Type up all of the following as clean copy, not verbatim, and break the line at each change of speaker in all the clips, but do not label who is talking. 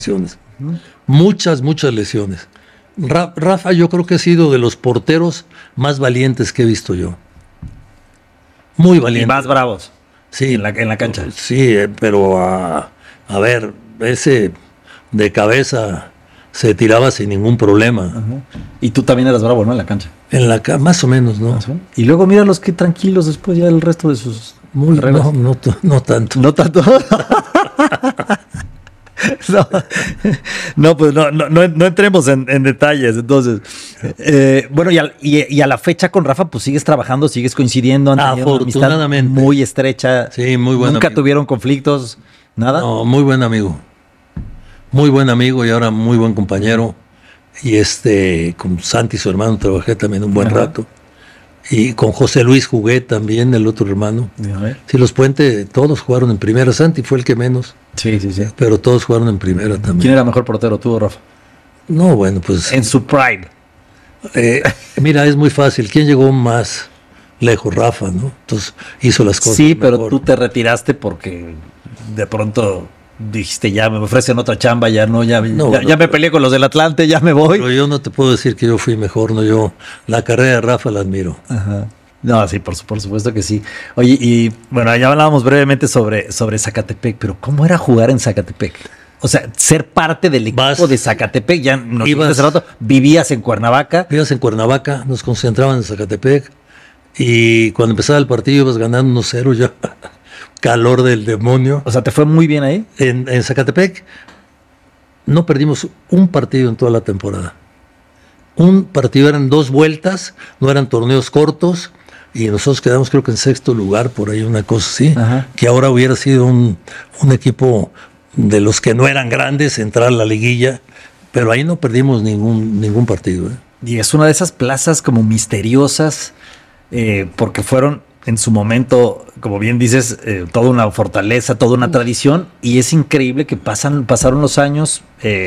lesiones. Muchas lesiones. Rafa yo creo que ha sido de los porteros más valientes que he visto yo. Muy valiente.
Y más bravos.
Sí,
en la cancha.
Sí, pero a ver, ese de cabeza se tiraba sin ningún problema.
Uh-huh. Y tú también eras bravo, ¿no? En la cancha.
Más o menos, ¿no?
Y luego mira los que tranquilos después ya el resto de sus
carreras. No tanto.
No tanto. Pues no entremos en detalles. Entonces, bueno, y a la fecha con Rafa, pues sigues trabajando, sigues coincidiendo.
Afortunadamente.
Muy estrecha.
Sí, muy buena.
Nunca tuvieron conflictos, nada.
No, muy buen amigo. Muy buen amigo y ahora muy buen compañero. Y con Santi, su hermano, trabajé también un buen rato. Y con José Luis jugué también, el otro hermano. Sí, los Puente, todos jugaron en primera. Santi fue el que menos.
Sí.
Pero todos jugaron en primera también.
¿Quién era mejor portero, tú o Rafa?
No, bueno, pues...
En su prime.
Mira, es muy fácil. ¿Quién llegó más lejos? Rafa, ¿no? Entonces hizo las cosas
Sí, pero
mejor.
Tú te retiraste porque de pronto dijiste, ya me ofrecen otra chamba, ya me peleé con los del Atlante, ya me voy.
Pero yo no te puedo decir que yo fui mejor, no, yo la carrera de Rafa la admiro.
Ajá. No, sí, por supuesto que sí. Oye, y bueno, ya hablábamos brevemente sobre Zacatepec, pero ¿cómo era jugar en Zacatepec? O sea, ser parte del equipo de Zacatepec, ya nos dijiste hace rato, vivías en Cuernavaca.
Vivías en Cuernavaca, nos concentraban en Zacatepec, y cuando empezaba el partido ibas ganando 1-0 ya. Calor del demonio.
O sea, ¿te fue muy bien ahí?
En Zacatepec no perdimos un partido en toda la temporada. Un partido, eran 2 vueltas, no eran torneos cortos, y nosotros quedamos creo que en 6º lugar, por ahí una cosa así. Ajá. Que ahora hubiera sido un equipo de los que no eran grandes entrar a la liguilla, pero ahí no perdimos ningún partido.
Y es una de esas plazas como misteriosas, porque fueron en su momento, como bien dices, toda una fortaleza, toda una tradición, y es increíble que pasaron los años,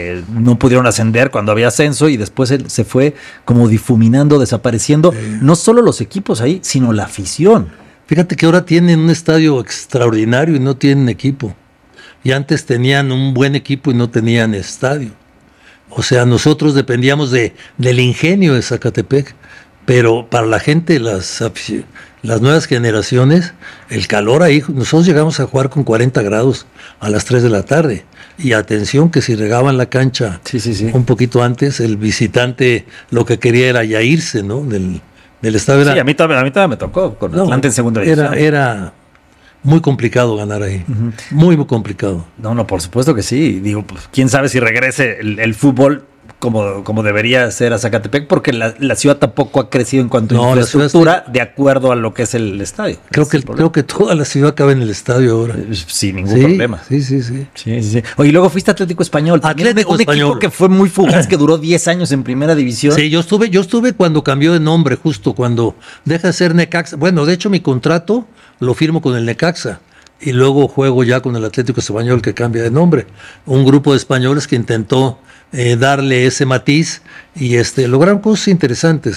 no pudieron ascender cuando había ascenso, y después se fue como difuminando, desapareciendo, no solo los equipos ahí, sino la afición.
Fíjate que ahora tienen un estadio extraordinario y no tienen equipo, y antes tenían un buen equipo y no tenían estadio. O sea, nosotros dependíamos del ingenio de Zacatepec, pero para la gente, las nuevas generaciones, el calor ahí, nosotros llegamos a jugar con 40 grados a las 3 de la tarde. Y atención que si regaban la cancha un poquito antes, el visitante lo que quería era ya irse, ¿no? Del estadio.
Sí, a mí también me tocó con Atlante en segunda división.
Era muy complicado ganar ahí. Uh-huh. Muy complicado.
No, por supuesto que sí. Digo, pues, quién sabe si regrese el fútbol como debería ser a Zacatepec, porque la ciudad tampoco ha crecido en cuanto a infraestructura de acuerdo a lo que es el estadio.
Creo que toda la ciudad cabe en el estadio ahora.
Sin ningún problema.
Sí.
Oye, luego fuiste a Atlético Español. Un equipo que fue muy fugaz, que duró 10 años en primera división.
Sí, yo estuve cuando cambió de nombre, justo cuando deja de ser Necaxa. Bueno, de hecho mi contrato lo firmo con el Necaxa. Y luego juego ya con el Atlético Español, que cambia de nombre. Un grupo de españoles que intentó darle ese matiz y lograron cosas interesantes.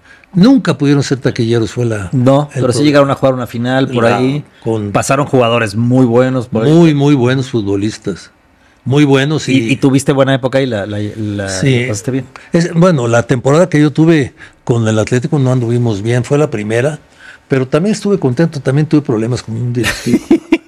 Nunca pudieron ser taquilleros,
pero sí llegaron a jugar una final por ahí. Pasaron jugadores muy buenos.
Muy buenos futbolistas. Muy buenos.
¿Y tuviste buena época y la
sí,
pasaste bien?
Bueno, la temporada que yo tuve con el Atlético no anduvimos bien, fue la primera. Pero también estuve contento, también tuve problemas con un directivo.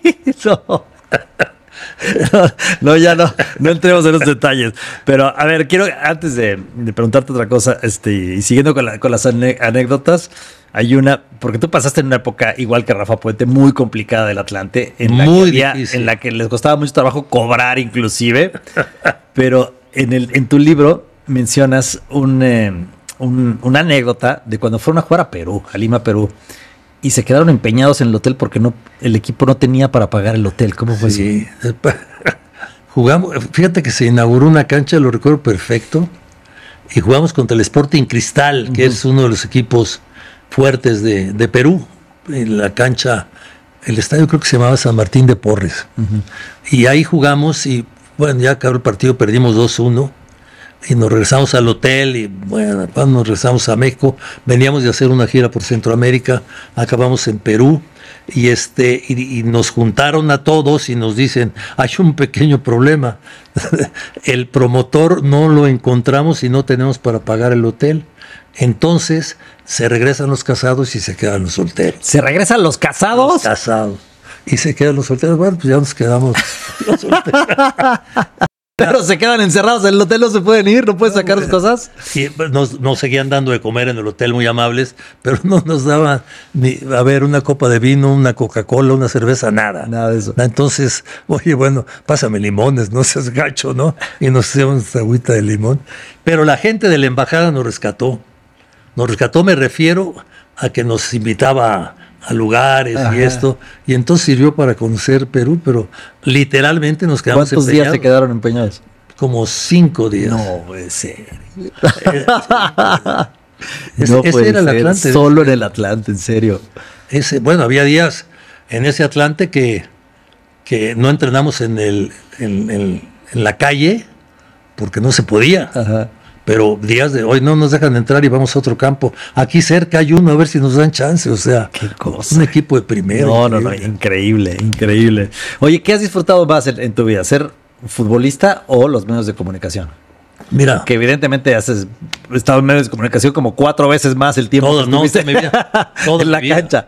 Ya no entremos en los detalles. Pero a ver, quiero antes de preguntarte otra cosa, y siguiendo con las anécdotas, hay una, porque tú pasaste en una época igual que Rafa Puente, muy complicada del Atlante, en la que les costaba mucho trabajo cobrar inclusive, pero en tu libro mencionas una anécdota de cuando fueron a jugar a Lima, Perú. Y se quedaron empeñados en el hotel porque el equipo no tenía para pagar el hotel. ¿Cómo fue eso?
Jugamos, fíjate que se inauguró una cancha, lo recuerdo perfecto, y jugamos contra el Sporting Cristal, que es uno de los equipos fuertes de Perú. En la cancha, el estadio creo que se llamaba San Martín de Porres. Y ahí jugamos y bueno, ya acabó el partido, perdimos 2-1. Y nos regresamos al hotel y bueno, cuando nos regresamos a México, veníamos de hacer una gira por Centroamérica, acabamos en Perú y nos juntaron a todos y nos dicen, hay un pequeño problema. El promotor no lo encontramos y no tenemos para pagar el hotel. Entonces se regresan los casados y se quedan los solteros.
¿Se regresan los casados?
Los casados. Y se quedan los solteros. Bueno, pues ya nos quedamos los solteros.
Pero se quedan encerrados en el hotel, no se pueden ir, no pueden sacar sus cosas.
Sí, nos seguían dando de comer en el hotel, muy amables, pero no nos daban ni, a ver, una copa de vino, una Coca-Cola, una cerveza, nada.
Nada de eso.
Entonces, oye, bueno, pásame limones, no seas gacho, ¿no? Y nos hacíamos agüita de limón. Pero la gente de la embajada nos rescató. Nos rescató, me refiero a que nos invitaba a lugares. Ajá. Y esto, y entonces sirvió para conocer Perú, pero literalmente nos quedamos
¿Cuántos días se quedaron empeñados?
Como 5 días.
No puede ser.
Ese era el Atlante.
Solo en el Atlante, en serio.
Bueno, había días en ese Atlante que no entrenamos en la calle porque no se podía. Ajá. Pero días de hoy no nos dejan entrar y vamos a otro campo. Aquí cerca hay uno, a ver si nos dan chance. O sea,
qué cosa.
Un equipo de primera.
No, increíble, increíble. Oye, ¿qué has disfrutado más en tu vida? ¿Ser futbolista o los medios de comunicación?
Mira.
Que evidentemente has estado en medios de comunicación como 4 veces más el tiempo que estuviste
mi vida,
en la cancha.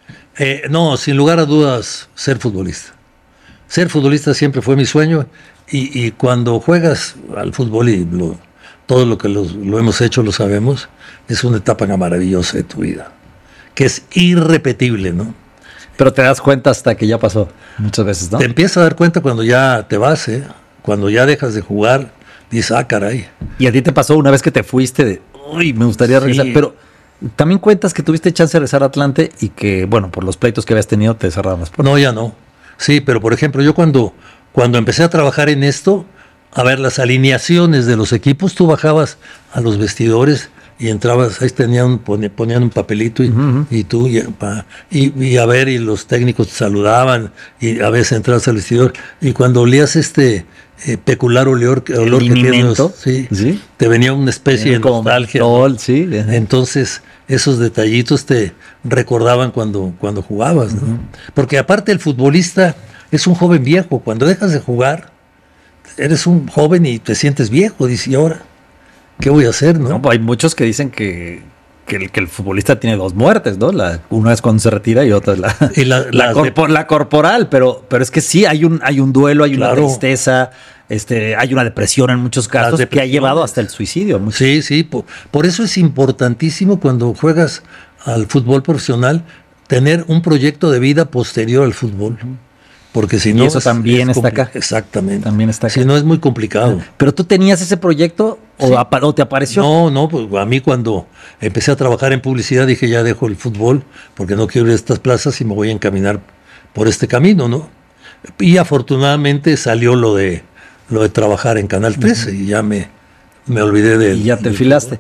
No, sin lugar a dudas, ser futbolista. Ser futbolista siempre fue mi sueño. Y cuando juegas al fútbol y todo lo que lo hemos hecho, lo sabemos, es una etapa maravillosa de tu vida, que es irrepetible, ¿no?
Pero te das cuenta hasta que ya pasó, muchas veces, ¿no?
Te empiezas a dar cuenta cuando ya te vas, ¿eh? Cuando ya dejas de jugar, dices, caray.
Y a ti te pasó una vez que te fuiste de, uy, me gustaría regresar, sí. Pero también cuentas que tuviste chance de regresar a Atlante y que, bueno, por los pleitos que habías tenido te cerraron las puertas.
No, ya no. Sí, pero por ejemplo, yo cuando empecé a trabajar en esto, a ver, las alineaciones de los equipos, tú bajabas a los vestidores y entrabas, ahí ponían un papelito y tú, y a ver, y los técnicos te saludaban, y a veces entrabas al vestidor, y cuando olías peculiar olor que tienes, ¿sí? Te venía una especie de nostalgia.
Sí.
Entonces, esos detallitos te recordaban cuando jugabas, ¿no? Porque aparte el futbolista es un joven viejo, cuando dejas de jugar, eres un joven y te sientes viejo, dice, ¿y ahora qué voy a hacer? No,
hay muchos que dicen que el futbolista tiene 2 muertes, ¿no? Una es cuando se retira y otra es la corporal, pero es que sí, hay un duelo, hay una tristeza, hay una depresión en muchos casos que ha llevado hasta el suicidio.
Sí, por eso es importantísimo cuando juegas al fútbol profesional tener un proyecto de vida posterior al fútbol. Porque si no,
eso también está acá.
Exactamente.
También está acá.
Si no, es muy complicado.
¿Pero tú tenías ese proyecto o te apareció?
No, pues a mí cuando empecé a trabajar en publicidad dije, ya dejo el fútbol porque no quiero ir a estas plazas y me voy a encaminar por este camino, ¿no? Y afortunadamente salió lo de trabajar en Canal 13 y ya me olvidé de...
Y ya te enfilaste.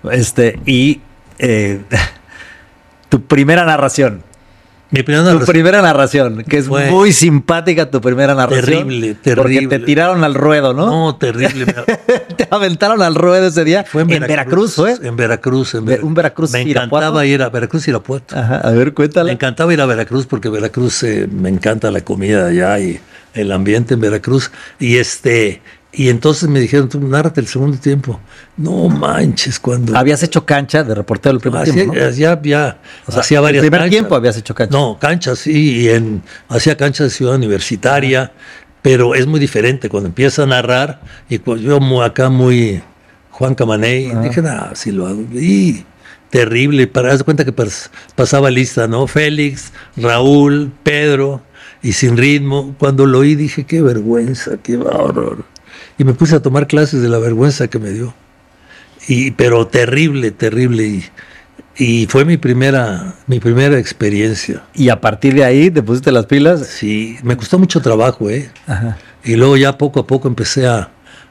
Tu primera narración.
Mi primera
narración, que es muy simpática tu primera narración.
Terrible.
Porque te tiraron al ruedo, ¿no?
No, terrible.
Te aventaron al ruedo ese día.
Fue en Veracruz, ¿eh? En Veracruz.
Un Veracruz.
Me encantaba ir a Veracruz, Irapuato.
Ajá, a ver, cuéntale.
Me encantaba ir a Veracruz porque Veracruz me encanta la comida allá y el ambiente en Veracruz. Y entonces me dijeron, tú nárrate el segundo tiempo. No manches, cuando...
Habías hecho cancha de reportero el primer tiempo, ¿no?
Hacía varias
el primer
canchas.
Tiempo habías hecho cancha.
No, canchas, sí, hacía canchas de Ciudad Universitaria, pero es muy diferente cuando empieza a narrar, y yo acá muy Juan Camaney, dije, sí lo hago, y terrible, das cuenta que pasaba lista, ¿no? Félix, Raúl, Pedro, y sin ritmo, cuando lo oí dije, qué vergüenza, qué horror. Y me puse a tomar clases de la vergüenza que me dio. Pero terrible. Y fue mi primera experiencia.
¿Y a partir de ahí te pusiste las pilas?
Sí, me costó mucho trabajo, ¿eh? Ajá. Y luego ya poco a poco empecé a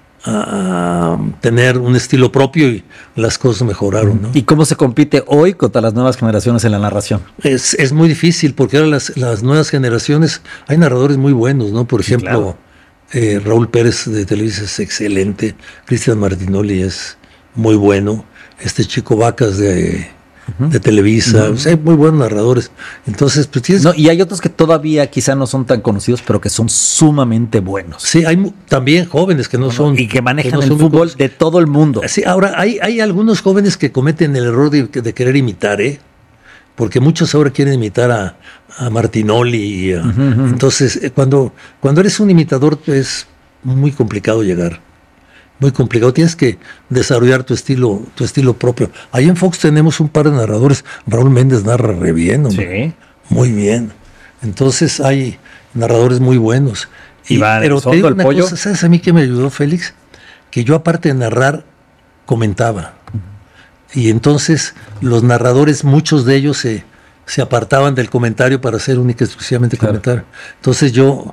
tener un estilo propio y las cosas mejoraron, ¿no?
¿Y cómo se compite hoy contra las nuevas generaciones en la narración?
Es muy difícil porque ahora las nuevas generaciones, hay narradores muy buenos, ¿no? Por ejemplo... Claro. Raúl Pérez de Televisa es excelente, Cristian Martinoli es muy bueno, este chico Vacas de de Televisa. O sea, hay muy buenos narradores. Entonces, pues tienes...
No, y hay otros que todavía quizá no son tan conocidos, pero que son sumamente buenos.
Sí, hay también jóvenes que no son...
Y que manejan
no
el
son
fútbol de todo el mundo.
Sí, ahora hay algunos jóvenes que cometen el error de querer imitar, porque muchos ahora quieren imitar a Martinoli. Entonces, cuando eres un imitador es muy complicado llegar. Muy complicado. Tienes que desarrollar tu estilo propio. Ahí en Fox tenemos un par de narradores. Raúl Méndez narra re bien, hombre.
Sí.
Muy bien. Entonces hay narradores muy buenos.
Pero te digo una cosa,
¿sabes a mí qué me ayudó, Félix? Que yo, aparte de narrar, comentaba. Y entonces los narradores, muchos de ellos se apartaban del comentario para hacer única y exclusivamente comentario. Entonces yo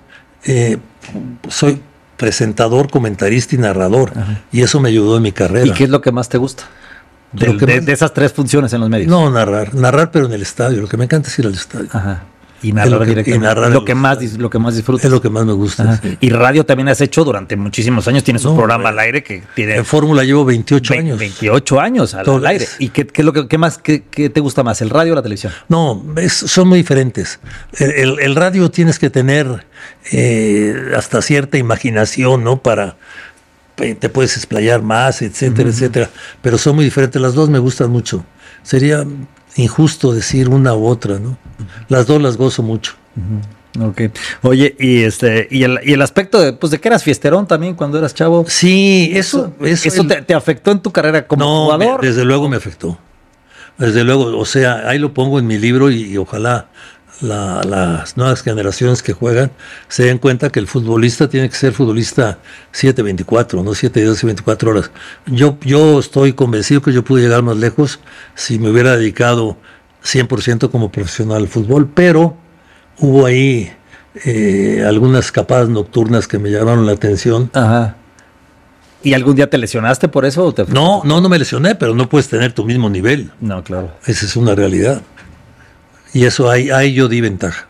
soy presentador, comentarista y narrador. Y eso me ayudó en mi carrera.
¿Y qué es lo que más te gusta? De esas tres funciones en los medios.
No, narrar, pero en el estadio. Lo que me encanta es ir al estadio.
Ajá. Y narrar directamente. Lo que más disfrutas.
Es lo que más me gusta. Sí.
Y radio también has hecho durante muchísimos años. Tienes un programa al aire que tiene...
En Fórmula llevo 28 años.
28 años al aire. ¿Y qué es lo que más qué te gusta más, el radio o la televisión?
No, son muy diferentes. El radio tienes que tener hasta cierta imaginación, ¿no? Te puedes explayar más, etcétera, etcétera. Pero son muy diferentes. Las dos me gustan mucho. Sería injusto decir una u otra, ¿no? Las dos las gozo mucho.
Ok. Oye, y el aspecto de que eras fiesterón también cuando eras chavo.
Sí, eso
te afectó en tu carrera como jugador.
Desde luego me afectó. Desde luego, o sea, ahí lo pongo en mi libro y ojalá las nuevas generaciones que juegan se den cuenta que el futbolista tiene que ser futbolista 7/24, no 7 días y 24 horas. Yo estoy convencido que yo pude llegar más lejos si me hubiera dedicado 100% como profesional al fútbol, pero hubo ahí algunas escapadas nocturnas que me llamaron la atención.
Ajá. ¿Y algún día te lesionaste por eso? ¿O
No me lesioné, pero no puedes tener tu mismo nivel.
No, claro.
Esa es una realidad. Y eso ahí yo di ventaja.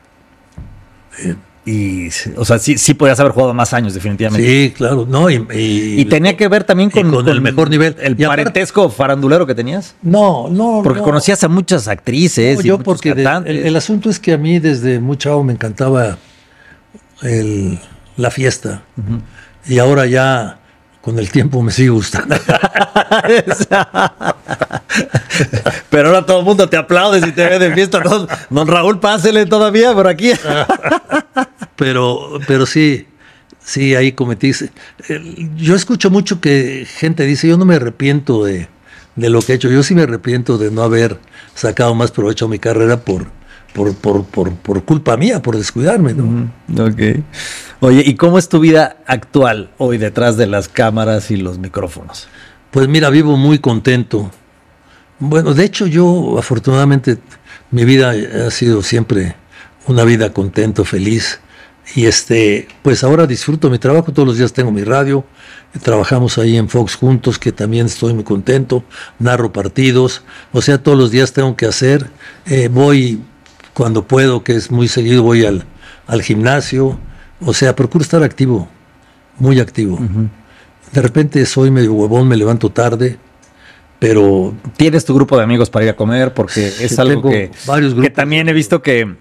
Y, o sea, sí podías haber jugado más años, definitivamente.
Sí, claro. No,
y tenía que ver también con
el mejor nivel.
El parentesco farandulero que tenías.
No.
Porque conocías a muchas actrices.
No, yo porque el asunto es que a mí desde muy chavo me encantaba la fiesta. Y ahora ya con el tiempo me sigue gustando.
Pero ahora todo el mundo te aplaude si te ve de fiesta. Don Raúl, pásele todavía por aquí.
Pero sí, ahí cometí. Yo escucho mucho que gente dice, yo no me arrepiento de lo que he hecho. Yo sí me arrepiento de no haber sacado más provecho a mi carrera por culpa mía, por descuidarme, ¿no?
Ok. Oye, ¿y cómo es tu vida actual hoy detrás de las cámaras y los micrófonos?
Pues mira, vivo muy contento. Bueno, de hecho yo afortunadamente mi vida ha sido siempre una vida contento, feliz. Y pues ahora disfruto mi trabajo, todos los días tengo mi radio, trabajamos ahí en Fox juntos, que también estoy muy contento, narro partidos, o sea, todos los días tengo que hacer, voy cuando puedo, que es muy seguido, voy al gimnasio, o sea, procuro estar activo, muy activo. De repente soy medio huevón, me levanto tarde, pero...
¿Tienes tu grupo de amigos para ir a comer? Porque es algo que también he visto que...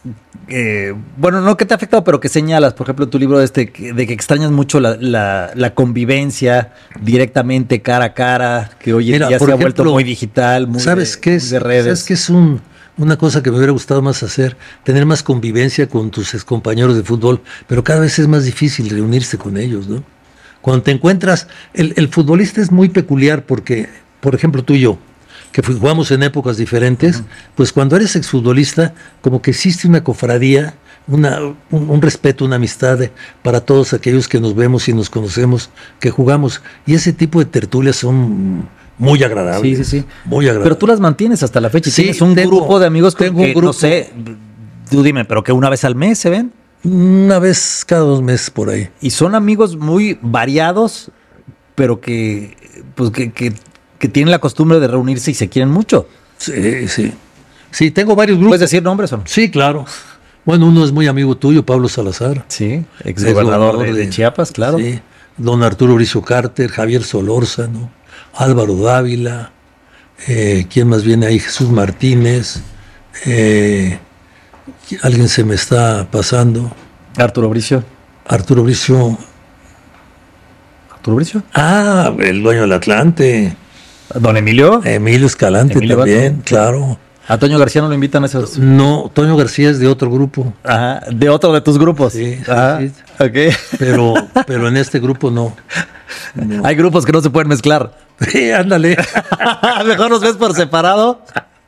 bueno, no que te ha afectado, pero que señalas, por ejemplo, en tu libro de que extrañas mucho la convivencia directamente, cara a cara, que hoy en día se ha vuelto muy digital, muy
¿sabes qué es?
De redes.
¿Sabes qué es una cosa que me hubiera gustado más hacer? Tener más convivencia con tus excompañeros de fútbol, pero cada vez es más difícil reunirse con ellos, ¿no? Cuando te encuentras, el futbolista es muy peculiar porque, por ejemplo, tú y yo, que jugamos en épocas diferentes, pues cuando eres exfutbolista, como que existe una cofradía, un respeto, una amistad para todos aquellos que nos vemos y nos conocemos, que jugamos. Y ese tipo de tertulias son muy agradables.
Sí.
Muy agradables.
Pero tú las mantienes hasta la fecha.
Sí,
tienes un grupo de amigos que
no
sé, tú dime, pero que una vez al mes se ven.
Una vez cada 2 meses por ahí.
Y son amigos muy variados, pero que tienen la costumbre de reunirse y se quieren mucho.
Sí. Sí, tengo varios grupos.
¿Puedes decir nombres o no?
Sí, claro. Bueno, uno es muy amigo tuyo, Pablo Salazar.
Sí, exgobernador de Chiapas, claro. Sí,
don Arturo Bricio Carter, Javier Solórzano, Álvaro Dávila, ¿Quién más viene ahí? Jesús Martínez. Alguien se me está pasando.
Arturo Bricio.
Arturo Bricio.
¿Arturo Bricio?
Ah, el dueño del Atlante.
¿Don Emilio?
Emilio Escalante
Emilio
también,
Bato.
claro.
¿A Toño García no lo invitan a esos?
No, Toño García es de otro grupo.
Ajá, de otro de tus grupos.
Sí,
Ajá,
sí.
ok.
Pero en este grupo no.
Hay grupos que no se pueden mezclar.
Sí, ándale.
Mejor los ves por separado.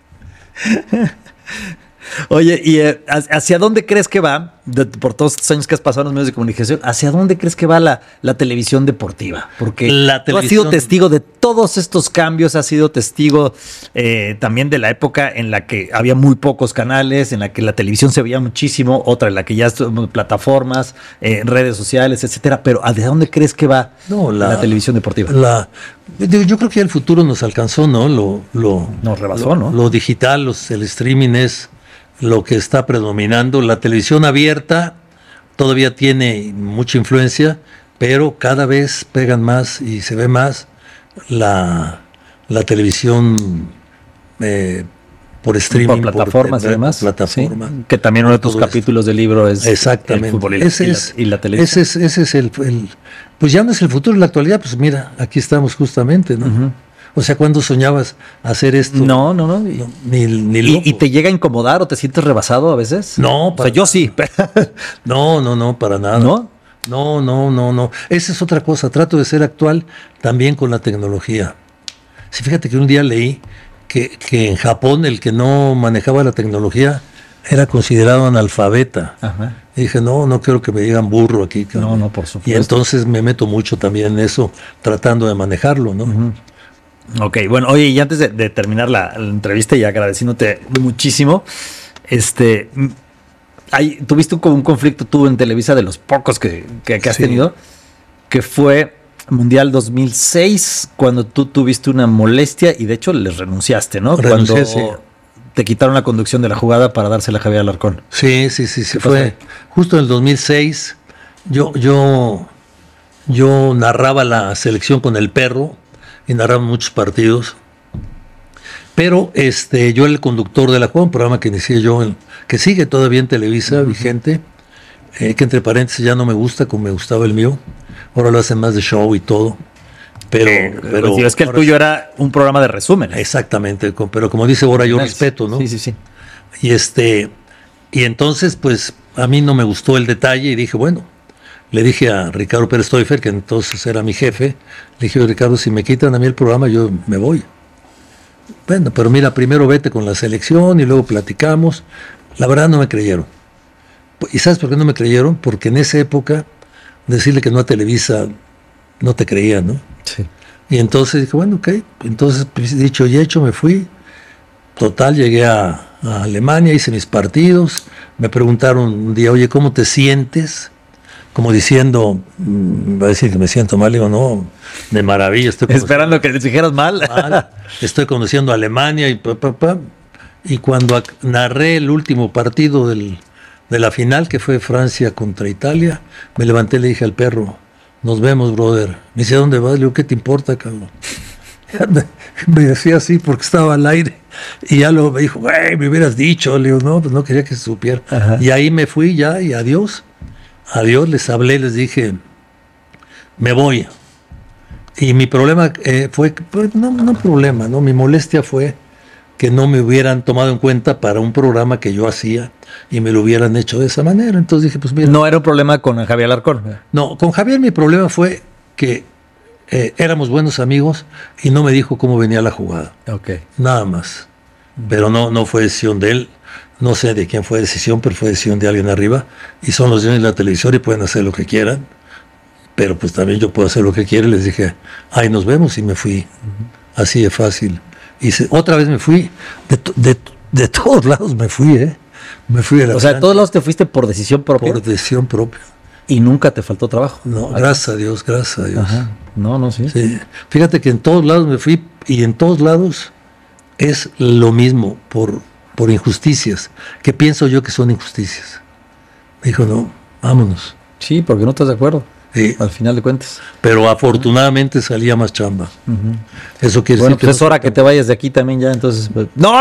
Oye, ¿y hacia dónde crees que va, por todos estos años que has pasado en los medios de comunicación, hacia dónde crees que va la televisión deportiva? Porque tú has sido testigo de todos estos cambios, has sido testigo también de la época en la que había muy pocos canales, en la que la televisión se veía muchísimo, otra en la que ya plataformas, redes sociales, etcétera. Pero ¿hacia dónde crees que va la televisión deportiva?
Yo creo que el futuro nos alcanzó, ¿no?
Nos rebasó, ¿no?
Lo digital, el streaming es lo que está predominando. La televisión abierta todavía tiene mucha influencia, pero cada vez pegan más y se ve más la televisión por streaming.
Por plataformas y demás.
Plataformas.
Sí, que también uno de tus capítulos del libro es
exactamente.
El fútbol y la televisión.
Ese es el... Pues ya no es el futuro, en la actualidad, pues mira, aquí estamos justamente, ¿no? Uh-huh. O sea, ¿cuándo soñabas hacer esto?
No.
Ni loco.
¿Y te llega a incomodar o te sientes rebasado a veces?
No,
o sea, yo sí.
No, para nada.
¿No?
No. Esa es otra cosa. Trato de ser actual también con la tecnología. Sí, fíjate que un día leí que en Japón el que no manejaba la tecnología era considerado analfabeta. Ajá. Y dije, no quiero que me digan burro aquí. Cabrón.
No, por supuesto.
Y entonces me meto mucho también en eso, tratando de manejarlo, ¿no? Uh-huh.
Ok, bueno, oye, y antes de terminar la entrevista y agradeciéndote muchísimo, tuviste un conflicto tú en Televisa de los pocos que has tenido, que fue Mundial 2006, cuando tú tuviste una molestia y de hecho les renunciaste, ¿no?
Renuncié,
cuando te quitaron la conducción de la jugada para dársela a Javier Alarcón.
Sí, fue justo en el 2006, yo narraba la selección con el perro, y narraban muchos partidos, pero yo era el conductor de la jugada, un programa que inicié yo, que sigue todavía en Televisa, uh-huh. vigente, que entre paréntesis ya no me gusta como me gustaba el mío, ahora lo hacen más de show y todo, pero
es que el tuyo era un programa de resumen.
Exactamente, pero como dice ahora yo respeto, ¿no?
Sí.
Y entonces pues a mí no me gustó el detalle y dije, bueno, le dije a Ricardo Pérez Stoifer, que entonces era mi jefe, le dije, Ricardo, si me quitan a mí el programa, yo me voy. Bueno, pero mira, primero vete con la selección y luego platicamos. La verdad no me creyeron. ¿Y sabes por qué no me creyeron? Porque en esa época decirle que no a Televisa no te creían, ¿no?
Sí.
Y entonces dije, bueno, ok. Entonces, dicho y hecho, me fui. Total, llegué a Alemania, hice mis partidos. Me preguntaron un día, oye, ¿cómo te sientes? Como diciendo, va a decir que me siento mal, digo, no, de maravilla.
Esperando que les dijeras mal.
Estoy conociendo a Alemania y cuando narré el último partido de la final, que fue Francia contra Italia, me levanté y le dije al perro, nos vemos, brother. Me dice, ¿a dónde vas? Le digo, ¿qué te importa, cabrón? Me decía así porque estaba al aire y ya me dijo, güey, me hubieras dicho. Le digo, no, pues no quería que se supiera. Ajá. Y ahí me fui ya y adiós, les hablé, les dije, me voy. Y mi problema fue, pues, no problema, ¿no? Mi molestia fue que no me hubieran tomado en cuenta para un programa que yo hacía y me lo hubieran hecho de esa manera. Entonces dije, pues mira.
No era un problema con Javier Alarcón.
No, con Javier mi problema fue que éramos buenos amigos y no me dijo cómo venía la jugada.
Okay.
Nada más. Pero no fue decisión de él. No sé de quién fue decisión, pero fue decisión de alguien arriba. Y son los dueños de la televisora y pueden hacer lo que quieran. Pero pues también yo puedo hacer lo que quiera. Les dije, ahí nos vemos y me fui. Uh-huh. Así de fácil. Y otra vez me fui. De todos lados me fui, Me fui de la
de todos lados te fuiste por decisión propia.
Por decisión propia.
¿Y nunca te faltó trabajo?
No, gracias a Dios.
Ajá. No, sí.
Fíjate que en todos lados me fui y en todos lados es lo mismo por injusticias. ¿Qué pienso yo que son injusticias? Me dijo, no, vámonos.
Sí, porque no estás de acuerdo. al final de cuentas.
Pero afortunadamente salía más chamba. Eso quiere
Bueno,
decir
pues es hora que te vayas de aquí también ya, entonces. Pues, no,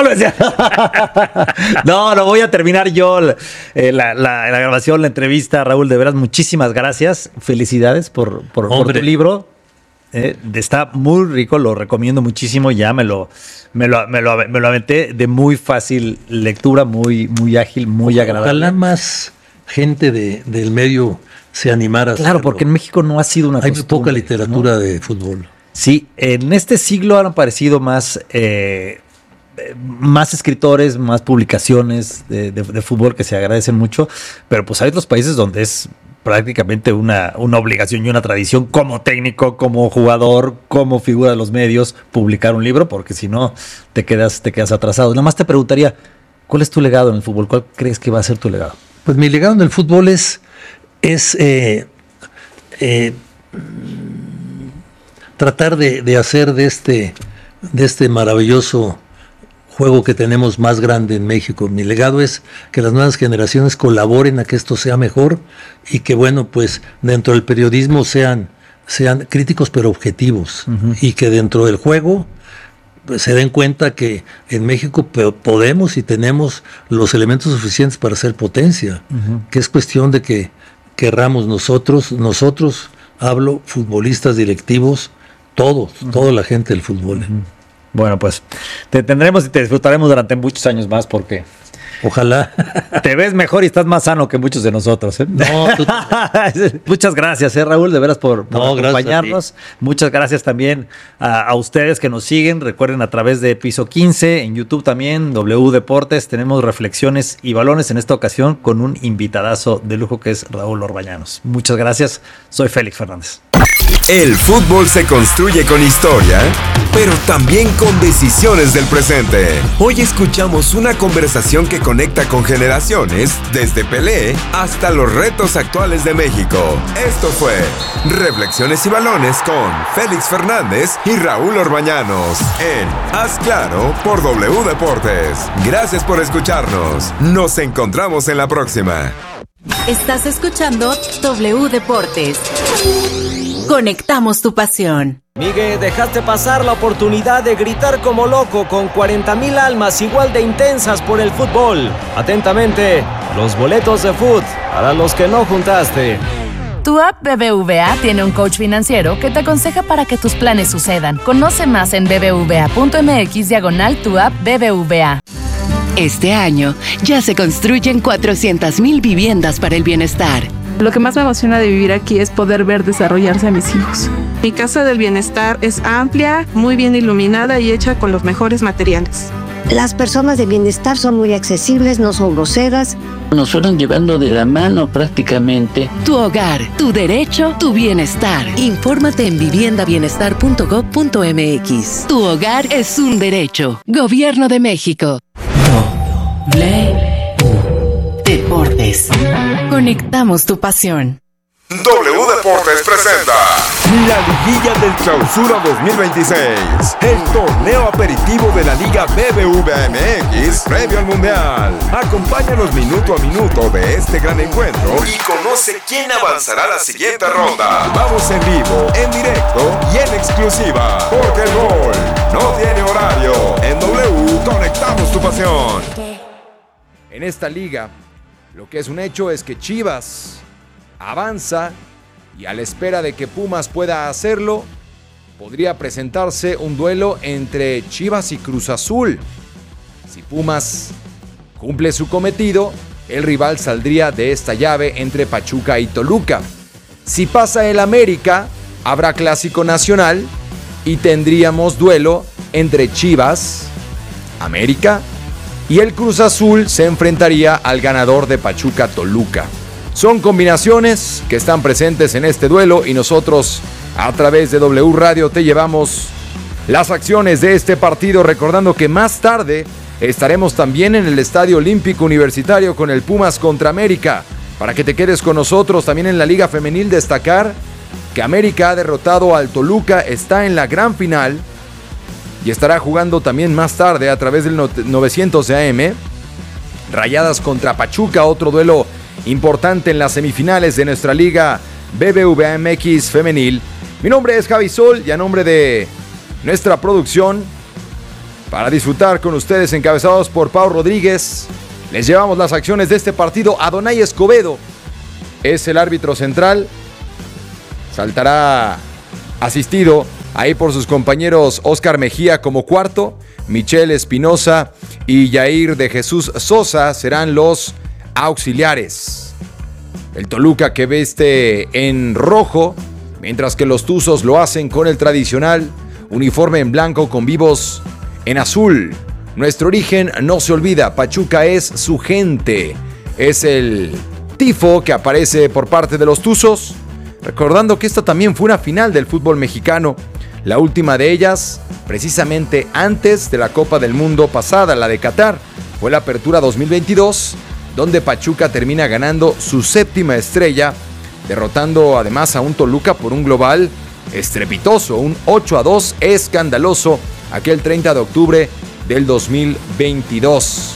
no voy a terminar yo la grabación, la entrevista, Raúl, de veras, muchísimas gracias, felicidades por tu libro. Está muy rico, lo recomiendo muchísimo, ya me lo aventé de muy fácil lectura, muy ágil, muy agradable.
Ojalá más gente del medio se animara a
Claro, porque en México no ha sido una
costumbre. Hay poca literatura, ¿no?, de fútbol.
Sí, en este siglo han aparecido más escritores, más publicaciones de fútbol que se agradecen mucho, pero pues hay otros países donde es prácticamente una obligación y una tradición como técnico, como jugador, como figura de los medios, publicar un libro, porque si no te quedas atrasado. Nada más te preguntaría, ¿cuál es tu legado en el fútbol? ¿Cuál crees que va a ser tu legado?
Pues mi legado en el fútbol es tratar de hacer de este maravilloso juego que tenemos más grande en México. Mi legado es que las nuevas generaciones colaboren a que esto sea mejor y que, bueno, pues dentro del periodismo sean críticos pero objetivos, y que dentro del juego pues se den cuenta que en México podemos y tenemos los elementos suficientes para ser potencia, que es cuestión de que querramos nosotros, hablo futbolistas, directivos, toda la gente del fútbol.
Bueno, pues te tendremos y te disfrutaremos durante muchos años más, porque
ojalá
te ves mejor y estás más sano que muchos de nosotros.
No,
muchas gracias, Raúl, de veras por acompañarnos. Muchas gracias también a ustedes que nos siguen. Recuerden, a través de Piso 15, en YouTube también, W Deportes, tenemos reflexiones y balones, en esta ocasión con un invitadazo de lujo que es Raúl Orbañanos. Muchas gracias, soy Félix Fernández.
El fútbol se construye con historia, pero también con decisiones del presente. Hoy escuchamos una conversación que conecta con generaciones, desde Pelé hasta los retos actuales de México. Esto fue Reflexiones y Balones con Félix Fernández y Raúl Orbañanos en Haz Claro por W Deportes. Gracias por escucharnos. Nos encontramos en la próxima.
Estás escuchando W Deportes. Conectamos tu pasión.
Miguel, dejaste pasar la oportunidad de gritar como loco con 40,000 almas igual de intensas por el fútbol. Atentamente, los boletos de fútbol para los que no juntaste.
Tu app BBVA tiene un coach financiero que te aconseja para que tus planes sucedan. Conoce más en bbva.mx/tu app BBVA.
Este año ya se construyen 400,000 viviendas para el bienestar.
Lo que más me emociona de vivir aquí es poder ver desarrollarse a mis hijos. Mi casa del bienestar es amplia, muy bien iluminada y hecha con los mejores materiales.
Las personas de bienestar son muy accesibles, no son groseras.
Nos fueron llevando de la mano prácticamente.
Tu hogar, tu derecho, tu bienestar. Infórmate en viviendabienestar.gov.mx. Tu hogar es un derecho. Gobierno de México.
Deportes. Conectamos tu pasión.
W Deportes presenta la Liguilla del Clausura 2026, el torneo aperitivo de la Liga BBVA MX previo al Mundial. Acompáñanos minuto a minuto de este gran encuentro y conoce quién avanzará a la siguiente ronda. Vamos en vivo, en directo y en exclusiva, porque el gol no tiene horario. En W conectamos tu pasión.
En esta liga, lo que es un hecho es que Chivas avanza y a la espera de que Pumas pueda hacerlo, podría presentarse un duelo entre Chivas y Cruz Azul. Si Pumas cumple su cometido, el rival saldría de esta llave entre Pachuca y Toluca. Si pasa el América, habrá clásico nacional y tendríamos duelo entre Chivas, América, y el Cruz Azul se enfrentaría al ganador de Pachuca-Toluca. Son combinaciones que están presentes en este duelo y nosotros a través de W Radio te llevamos las acciones de este partido, recordando que más tarde estaremos también en el Estadio Olímpico Universitario con el Pumas contra América. Para que te quedes con nosotros también en la Liga Femenil, destacar que América ha derrotado al Toluca, está en la gran final y estará jugando también más tarde a través del 900 de AM. Rayadas contra Pachuca, otro duelo importante en las semifinales de nuestra Liga BBVA MX Femenil. Mi nombre es Javi Sol y a nombre de nuestra producción, para disfrutar con ustedes encabezados por Pau Rodríguez, les llevamos las acciones de este partido. Adonai Escobedo es el árbitro central. Saltará asistido ahí por sus compañeros Oscar Mejía como cuarto, Michelle Espinosa y Yair de Jesús Sosa serán los auxiliares. El Toluca que viste en rojo, mientras que los Tuzos lo hacen con el tradicional uniforme en blanco con vivos en azul. Nuestro origen no se olvida, Pachuca es su gente. Es el tifo que aparece por parte de los Tuzos, recordando que esta también fue una final del fútbol mexicano, la última de ellas precisamente antes de la Copa del Mundo pasada, la de Qatar. Fue la Apertura 2022, donde Pachuca termina ganando su 7ª estrella, derrotando además a un Toluca por un global estrepitoso, un 8-2 escandaloso, aquel 30 de octubre del 2022.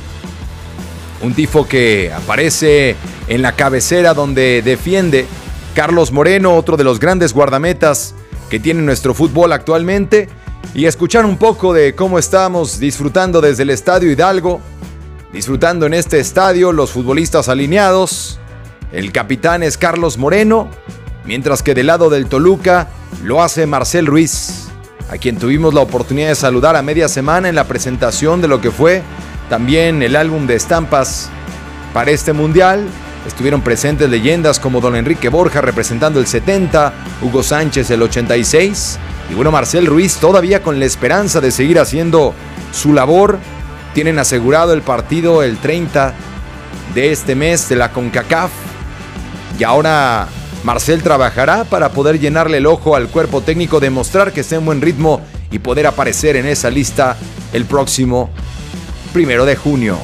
Un tifo que aparece en la cabecera donde defiende Carlos Moreno, otro de los grandes guardametas que tiene nuestro fútbol actualmente, y escuchar un poco de cómo estamos disfrutando desde el Estadio Hidalgo, disfrutando en este estadio los futbolistas alineados. El capitán es Carlos Moreno, mientras que del lado del Toluca lo hace Marcel Ruiz, a quien tuvimos la oportunidad de saludar a media semana en la presentación de lo que fue también el álbum de estampas para este mundial. Estuvieron presentes leyendas como Don Enrique Borja representando el 70, Hugo Sánchez el 86, y bueno, Marcel Ruiz todavía con la esperanza de seguir haciendo su labor. Tienen asegurado el partido el 30 de este mes de la CONCACAF, y ahora Marcel trabajará para poder llenarle el ojo al cuerpo técnico, demostrar que está en buen ritmo y poder aparecer en esa lista el próximo 1 de junio.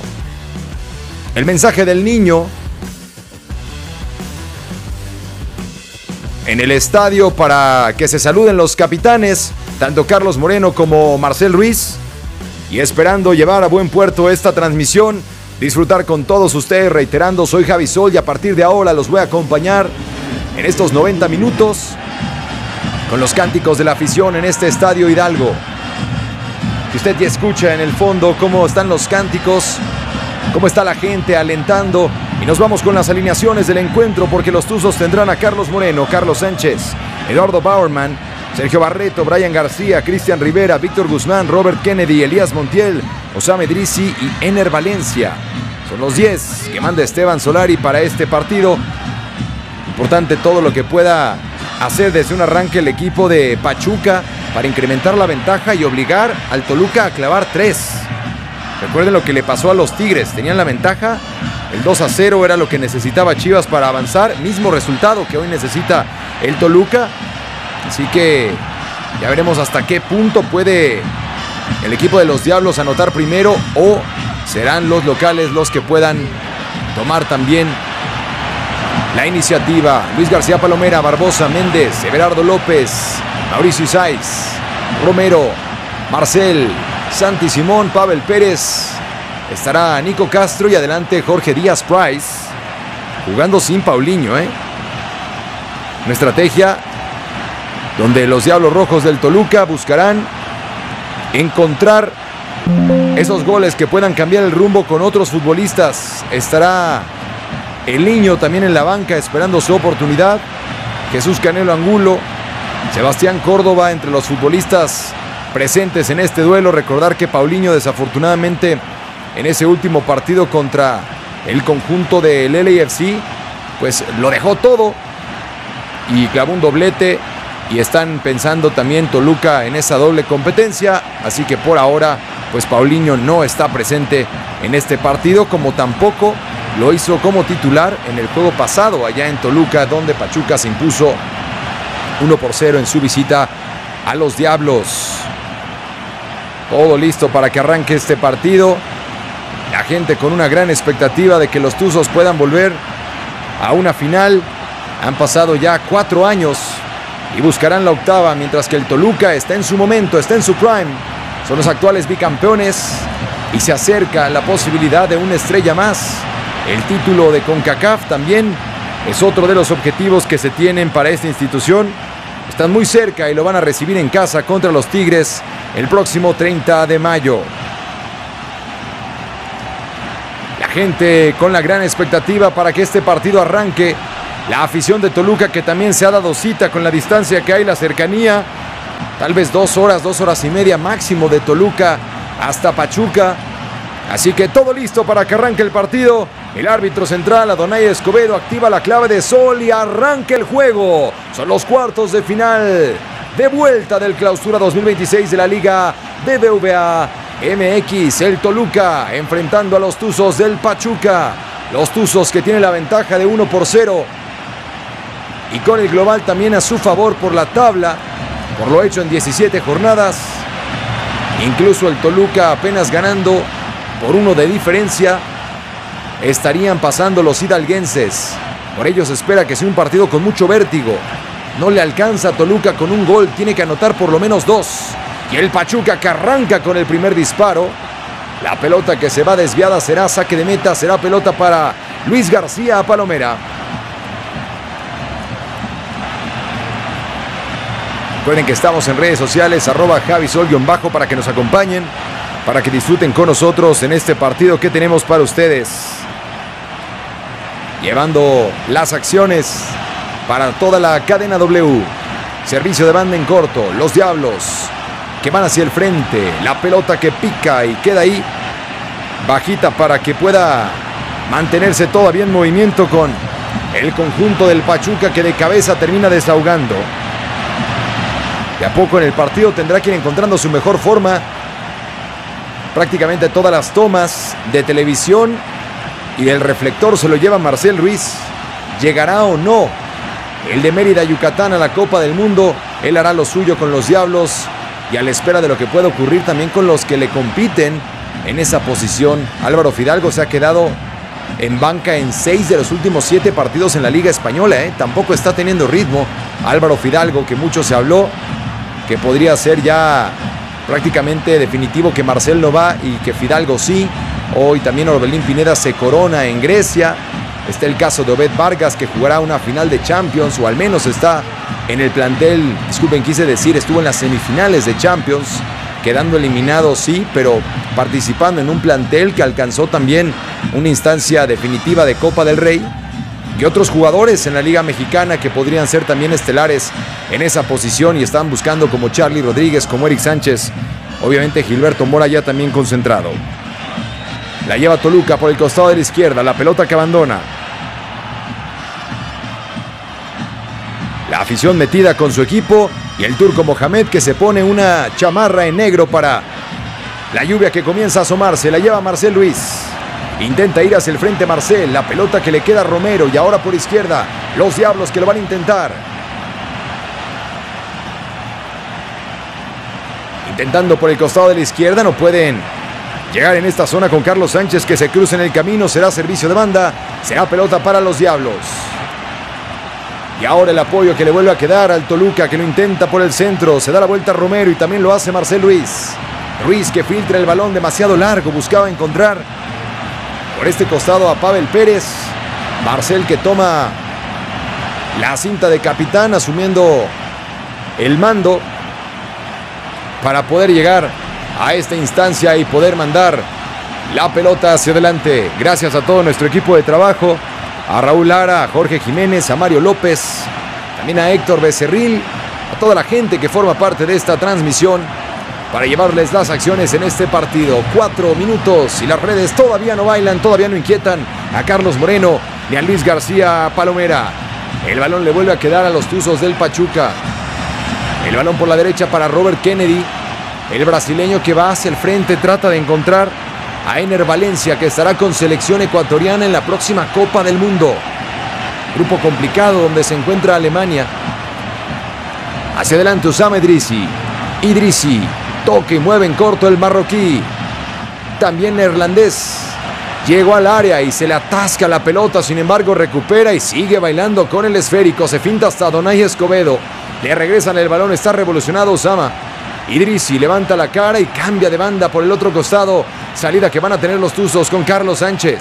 El mensaje del niño en el estadio para que se saluden los capitanes, tanto Carlos Moreno como Marcel Ruiz, y esperando llevar a buen puerto esta transmisión, disfrutar con todos ustedes, reiterando, soy Javi Sol y a partir de ahora los voy a acompañar en estos 90 minutos con los cánticos de la afición en este Estadio Hidalgo. Que usted ya escucha en el fondo cómo están los cánticos, cómo está la gente alentando, y nos vamos con las alineaciones del encuentro porque los Tuzos tendrán a Carlos Moreno, Carlos Sánchez, Eduardo Bauerman, Sergio Barreto, Brian García, Cristian Rivera, Víctor Guzmán, Robert Kennedy, Elías Montiel, Osame Drissi y Ener Valencia. Son los 10 que manda Esteban Solari para este partido. Importante todo lo que pueda hacer desde un arranque el equipo de Pachuca para incrementar la ventaja y obligar al Toluca a clavar 3. Recuerden lo que le pasó a los Tigres, tenían la ventaja, el 2-0 era lo que necesitaba Chivas para avanzar, mismo resultado que hoy necesita el Toluca, así que ya veremos hasta qué punto puede el equipo de los Diablos anotar primero o serán los locales los que puedan tomar también la iniciativa. Luis García Palomera, Barbosa, Méndez, Everardo López, Mauricio Isais, Romero, Marcel, Santi Simón, Pavel Pérez, estará Nico Castro y adelante Jorge Díaz Price, jugando sin Paulinho, Una estrategia donde los Diablos Rojos del Toluca buscarán encontrar esos goles que puedan cambiar el rumbo con otros futbolistas. Estará el Niño también en la banca esperando su oportunidad, Jesús Canelo Angulo, Sebastián Córdoba entre los futbolistas presentes en este duelo. Recordar que Paulinho desafortunadamente en ese último partido contra el conjunto del LAFC pues lo dejó todo y clavó un doblete, y están pensando también Toluca en esa doble competencia, así que por ahora pues Paulinho no está presente en este partido, como tampoco lo hizo como titular en el juego pasado allá en Toluca, donde Pachuca se impuso 1-0 en su visita a los Diablos. Todo listo para que arranque este partido. La gente con una gran expectativa de que los Tuzos puedan volver a una final. Han pasado ya 4 años y buscarán la 8ª, mientras que el Toluca está en su momento, está en su prime. Son los actuales bicampeones y se acerca la posibilidad de una estrella más. El título de CONCACAF también es otro de los objetivos que se tienen para esta institución. Están muy cerca y lo van a recibir en casa contra los Tigres el próximo 30 de mayo. La gente con la gran expectativa para que este partido arranque. La afición de Toluca, que también se ha dado cita con la distancia que hay, la cercanía. Tal vez 2 horas y media máximo de Toluca hasta Pachuca. Así que todo listo para que arranque el partido. El árbitro central, Adonai Escobedo, activa la clave de sol y arranca el juego. Son los cuartos de final de vuelta del Clausura 2026 de la Liga BBVA MX. El Toluca enfrentando a los Tuzos del Pachuca. Los Tuzos que tienen la ventaja de 1-0. Y con el global también a su favor por la tabla. Por lo hecho en 17 jornadas. Incluso el Toluca apenas ganando por 1 de diferencia. Estarían pasando los hidalguenses. Por ello se espera que sea un partido con mucho vértigo. No le alcanza a Toluca con un gol. Tiene que anotar por lo menos 2. Y el Pachuca que arranca con el primer disparo. La pelota que se va desviada será saque de meta. Será pelota para Luis García Palomera. Recuerden que estamos en redes sociales, @javisol_ para que nos acompañen, para que disfruten con nosotros en este partido que tenemos para ustedes. Llevando las acciones para toda la cadena W. Servicio de banda en corto, los Diablos que van hacia el frente. La pelota que pica y queda ahí bajita para que pueda mantenerse todavía en movimiento con el conjunto del Pachuca, que de cabeza termina desahogando. De a poco en el partido tendrá que ir encontrando su mejor forma. Prácticamente todas las tomas de televisión y del reflector se lo lleva Marcel Ruiz. ¿Llegará o no el de Mérida, Yucatán, a la Copa del Mundo? Él hará lo suyo con los Diablos y a la espera de lo que pueda ocurrir también con los que le compiten en esa posición. Álvaro Fidalgo se ha quedado en banca en 6 de los últimos 7 partidos en la Liga Española. Tampoco está teniendo ritmo Álvaro Fidalgo, que mucho se habló que podría ser ya prácticamente definitivo que Marcel no va y que Fidalgo sí. Hoy también Orbelín Pineda se corona en Grecia. Está el caso de Obed Vargas, que jugará una final de Champions, o al menos está en el plantel, disculpen, quise decir, estuvo en las semifinales de Champions, quedando eliminado sí, pero participando en un plantel que alcanzó también una instancia definitiva de Copa del Rey. Y otros jugadores en la Liga Mexicana que podrían ser también estelares en esa posición y están buscando, como Charly Rodríguez, como Eric Sánchez, obviamente Gilberto Mora ya también concentrado. La lleva Toluca por el costado de la izquierda, la pelota que abandona. La afición metida con su equipo y el turco Mohamed, que se pone una chamarra en negro para la lluvia que comienza a asomarse. La lleva Marcel Ruiz. Intenta ir hacia el frente Marcel, la pelota que le queda a Romero y ahora por izquierda los Diablos que lo van a intentar. Intentando por el costado de la izquierda, no pueden llegar en esta zona con Carlos Sánchez, que se cruza en el camino. Será servicio de banda, será pelota para los Diablos. Y ahora el apoyo que le vuelve a quedar al Toluca, que lo intenta por el centro. Se da la vuelta a Romero y también lo hace Marcel Ruiz. Ruiz que filtra el balón demasiado largo, buscaba encontrar por este costado a Pavel Pérez. Marcel que toma la cinta de capitán, asumiendo el mando para poder llegar a esta instancia y poder mandar la pelota hacia adelante. Gracias a todo nuestro equipo de trabajo, a Raúl Lara, a Jorge Jiménez, a Mario López, también a Héctor Becerril, a toda la gente que forma parte de esta transmisión para llevarles las acciones en este partido. 4 minutos y las redes todavía no bailan, todavía no inquietan a Carlos Moreno ni a Luis García Palomera. El balón le vuelve a quedar a los Tuzos del Pachuca. El balón por la derecha para Robert Kennedy. El brasileño que va hacia el frente trata de encontrar a Ener Valencia, que estará con selección ecuatoriana en la próxima Copa del Mundo. Grupo complicado donde se encuentra Alemania. Hacia adelante Usama Idrissi. Toque y mueve en corto el marroquí. También neerlandés. Llegó al área y se le atasca la pelota. Sin embargo recupera y sigue bailando con el esférico. Se finta hasta Adonai Escobedo. Le regresan el balón. Está revolucionado Usama. Idrissi levanta la cara y cambia de banda por el otro costado. Salida que van a tener los Tuzos con Carlos Sánchez.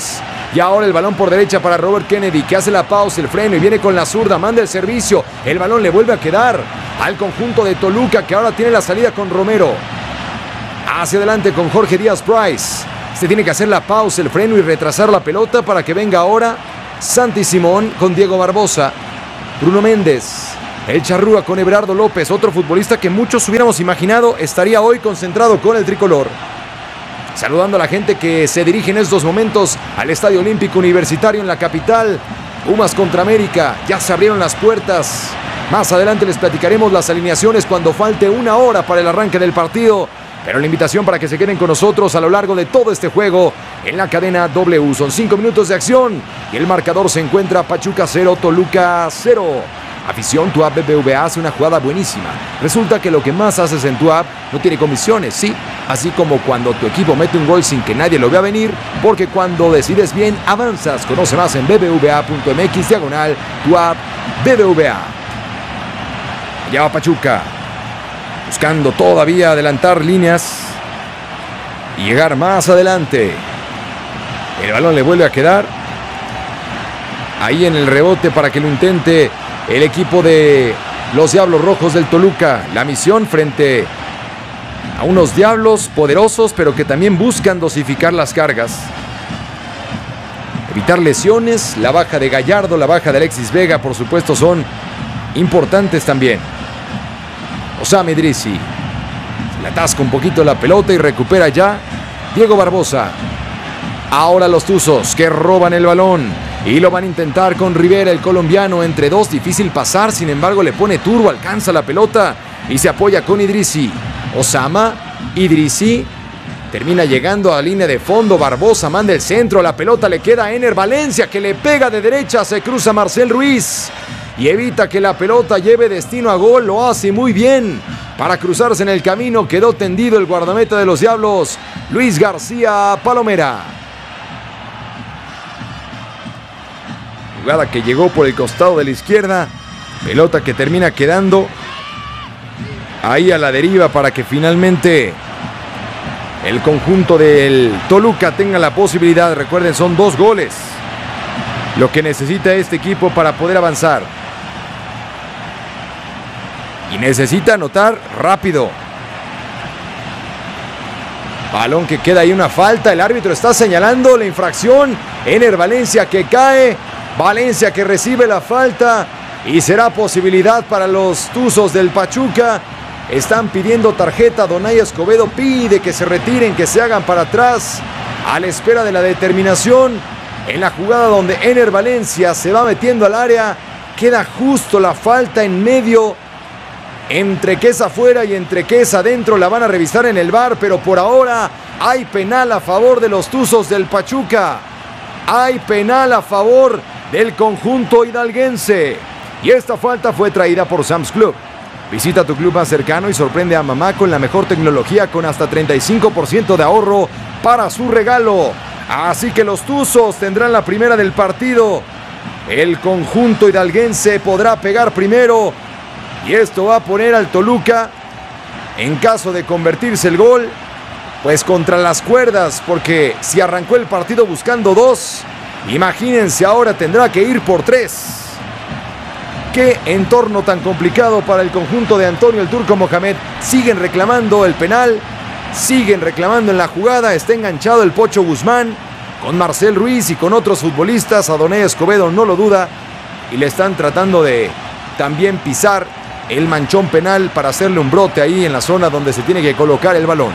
Y ahora el balón por derecha para Robert Kennedy, que hace la pausa, el freno y viene con la zurda, manda el servicio. El balón le vuelve a quedar al conjunto de Toluca, que ahora tiene la salida con Romero. Hacia adelante con Jorge Díaz Price. Se tiene que hacer la pausa, el freno y retrasar la pelota para que venga ahora Santi Simón con Diego Barbosa. Bruno Méndez, el charrúa con Everardo López, otro futbolista que muchos hubiéramos imaginado estaría hoy concentrado con el tricolor. Saludando a la gente que se dirige en estos momentos al Estadio Olímpico Universitario en la capital. Pumas contra América, ya se abrieron las puertas. Más adelante les platicaremos las alineaciones cuando falte 1 hora para el arranque del partido. Pero la invitación para que se queden con nosotros a lo largo de todo este juego en la cadena W. Son 5 minutos de acción y el marcador se encuentra Pachuca 0, Toluca 0. Afición, tu app BBVA hace una jugada buenísima. Resulta que lo que más haces en tu app no tiene comisiones, sí. Así como cuando tu equipo mete un gol sin que nadie lo vea venir, porque cuando decides bien, avanzas. Conoce más en bbva.mx/tu app BBVA. Allá va Pachuca, buscando todavía adelantar líneas y llegar más adelante. El balón le vuelve a quedar ahí en el rebote para que lo intente el equipo de los Diablos Rojos del Toluca. La misión frente a unos Diablos poderosos, pero que también buscan dosificar las cargas. Evitar lesiones, la baja de Gallardo, la baja de Alexis Vega, por supuesto, son importantes también. Osama Idrissi le atasca un poquito la pelota y recupera ya Diego Barbosa. Ahora los Tuzos que roban el balón y lo van a intentar con Rivera, el colombiano, entre dos, difícil pasar, sin embargo le pone turbo, alcanza la pelota y se apoya con Idrissi. Osama Idrissi termina llegando a la línea de fondo, Barbosa manda el centro, la pelota le queda a Ener Valencia, que le pega de derecha, se cruza Marcel Ruiz y evita que la pelota lleve destino a gol. Lo hace muy bien. Para cruzarse en el camino quedó tendido el guardameta de los Diablos, Luis García Palomera. Jugada que llegó por el costado de la izquierda, pelota que termina quedando ahí a la deriva para que finalmente el conjunto del Toluca tenga la posibilidad. Recuerden, son 2 goles lo que necesita este equipo para poder avanzar. Y necesita anotar rápido. Balón que queda ahí, una falta. El árbitro está señalando la infracción. Ener Valencia que cae. Valencia que recibe la falta. Y será posibilidad para los Tuzos del Pachuca. Están pidiendo tarjeta. Donay Escobedo pide que se retiren, que se hagan para atrás, a la espera de la determinación. En la jugada donde Ener Valencia se va metiendo al área, queda justo la falta en medio. Entre que es afuera y entre que es adentro, la van a revisar en el VAR, pero por ahora hay penal a favor de los Tuzos del Pachuca. Hay penal a favor del conjunto hidalguense. Y esta falta fue traída por Sam's Club. Visita tu club más cercano y sorprende a mamá con la mejor tecnología, con hasta 35% de ahorro para su regalo. Así que los Tuzos tendrán la primera del partido. El conjunto hidalguense podrá pegar primero. Y esto va a poner al Toluca, en caso de convertirse el gol, pues contra las cuerdas, porque si arrancó el partido buscando 2, imagínense ahora tendrá que ir por 3. Qué entorno tan complicado para el conjunto de Antonio el Turco Mohamed. Siguen reclamando el penal, siguen reclamando en la jugada. Está enganchado el Pocho Guzmán con Marcel Ruiz y con otros futbolistas. Adonai Escobedo no lo duda y le están tratando de también pisar el manchón penal para hacerle un brote ahí en la zona donde se tiene que colocar el balón.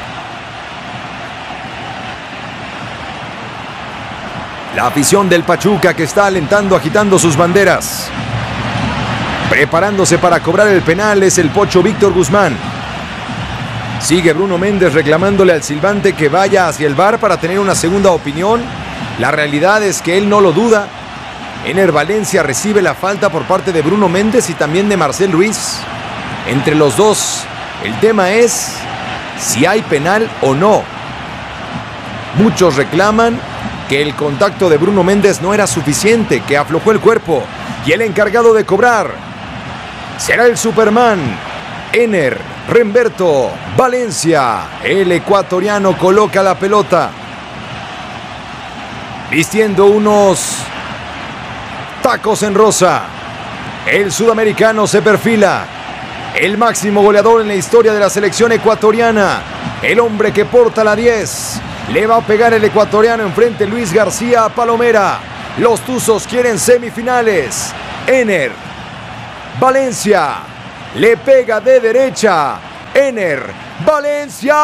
La afición del Pachuca que está alentando, agitando sus banderas. Preparándose para cobrar el penal es el Pocho Víctor Guzmán. Sigue Bruno Méndez reclamándole al silbante que vaya hacia el VAR para tener una segunda opinión. La realidad es que él no lo duda. Ener Valencia recibe la falta por parte de Bruno Méndez y también de Marcel Ruiz. Entre los dos, el tema es si hay penal o no. Muchos reclaman que el contacto de Bruno Méndez no era suficiente, que aflojó el cuerpo. Y el encargado de cobrar será el Superman, Ener Remberto Valencia. El ecuatoriano coloca la pelota. vistiendo unos tacos en rosa. El sudamericano se perfila. El máximo goleador en la historia de la selección ecuatoriana. El hombre que porta la 10. Le va a pegar el ecuatoriano enfrente Luis García Palomera. Los Tuzos quieren semifinales. Ener Valencia le pega de derecha. Ener Valencia.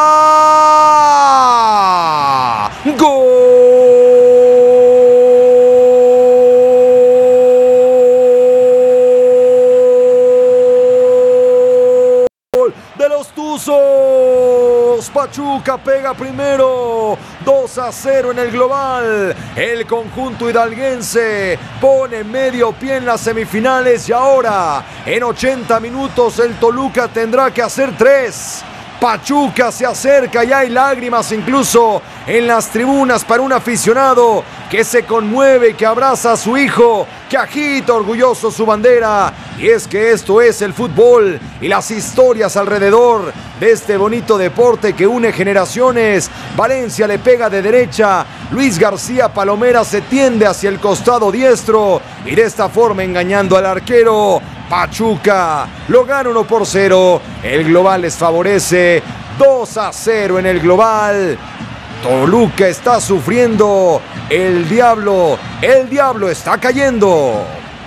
¡Gol de los Tuzos! Pachuca pega primero. 2-0 en el global. El conjunto hidalguense pone medio pie en las semifinales y ahora en 80 minutos el Toluca tendrá que hacer 3. Pachuca se acerca y hay lágrimas incluso en las tribunas para un aficionado que se conmueve y que abraza a su hijo, que agita orgulloso su bandera. Y es que esto es el fútbol y las historias alrededor de este bonito deporte que une generaciones. Valencia le pega de derecha, Luis García Palomera se tiende hacia el costado diestro y de esta forma engañando al arquero. Pachuca lo gana 1-0. El global les favorece. 2-0 en el global. Toluca está sufriendo. El diablo está cayendo.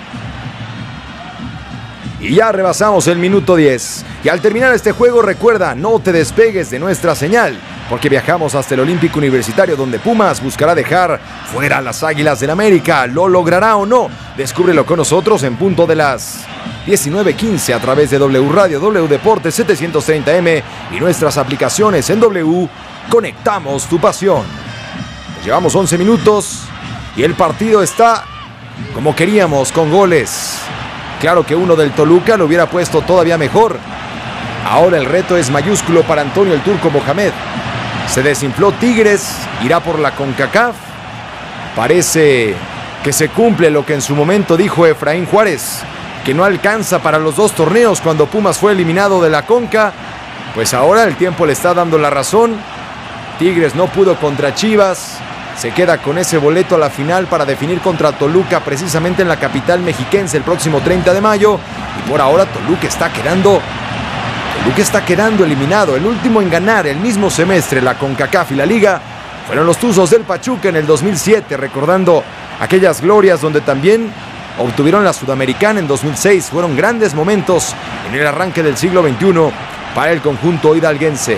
Y ya rebasamos el minuto 10. Y al terminar este juego, recuerda, no te despegues de nuestra señal, porque viajamos hasta el Olímpico Universitario, donde Pumas buscará dejar fuera a las Águilas del América. ¿Lo logrará o no? Descúbrelo con nosotros en punto de las 19:15 a través de W Radio, W Deportes 730M y nuestras aplicaciones en W. Conectamos tu pasión. Pues llevamos 11 minutos y el partido está como queríamos, con goles. Claro que uno del Toluca lo hubiera puesto todavía mejor. Ahora el reto es mayúsculo para Antonio el Turco Mohamed. Se desinfló Tigres, irá por la CONCACAF. Parece que se cumple lo que en su momento dijo Efraín Juárez, que no alcanza para los 2 torneos cuando Pumas fue eliminado de la CONCA. Pues ahora el tiempo le está dando la razón. Tigres no pudo contra Chivas. Se queda con ese boleto a la final para definir contra Toluca precisamente en la capital mexiquense el próximo 30 de mayo. Y por ahora Toluca está quedando eliminado. El último en ganar el mismo semestre la CONCACAF y la Liga fueron los Tuzos del Pachuca en el 2007, recordando aquellas glorias donde también obtuvieron la Sudamericana en 2006. Fueron grandes momentos en el arranque del siglo XXI para el conjunto hidalguense.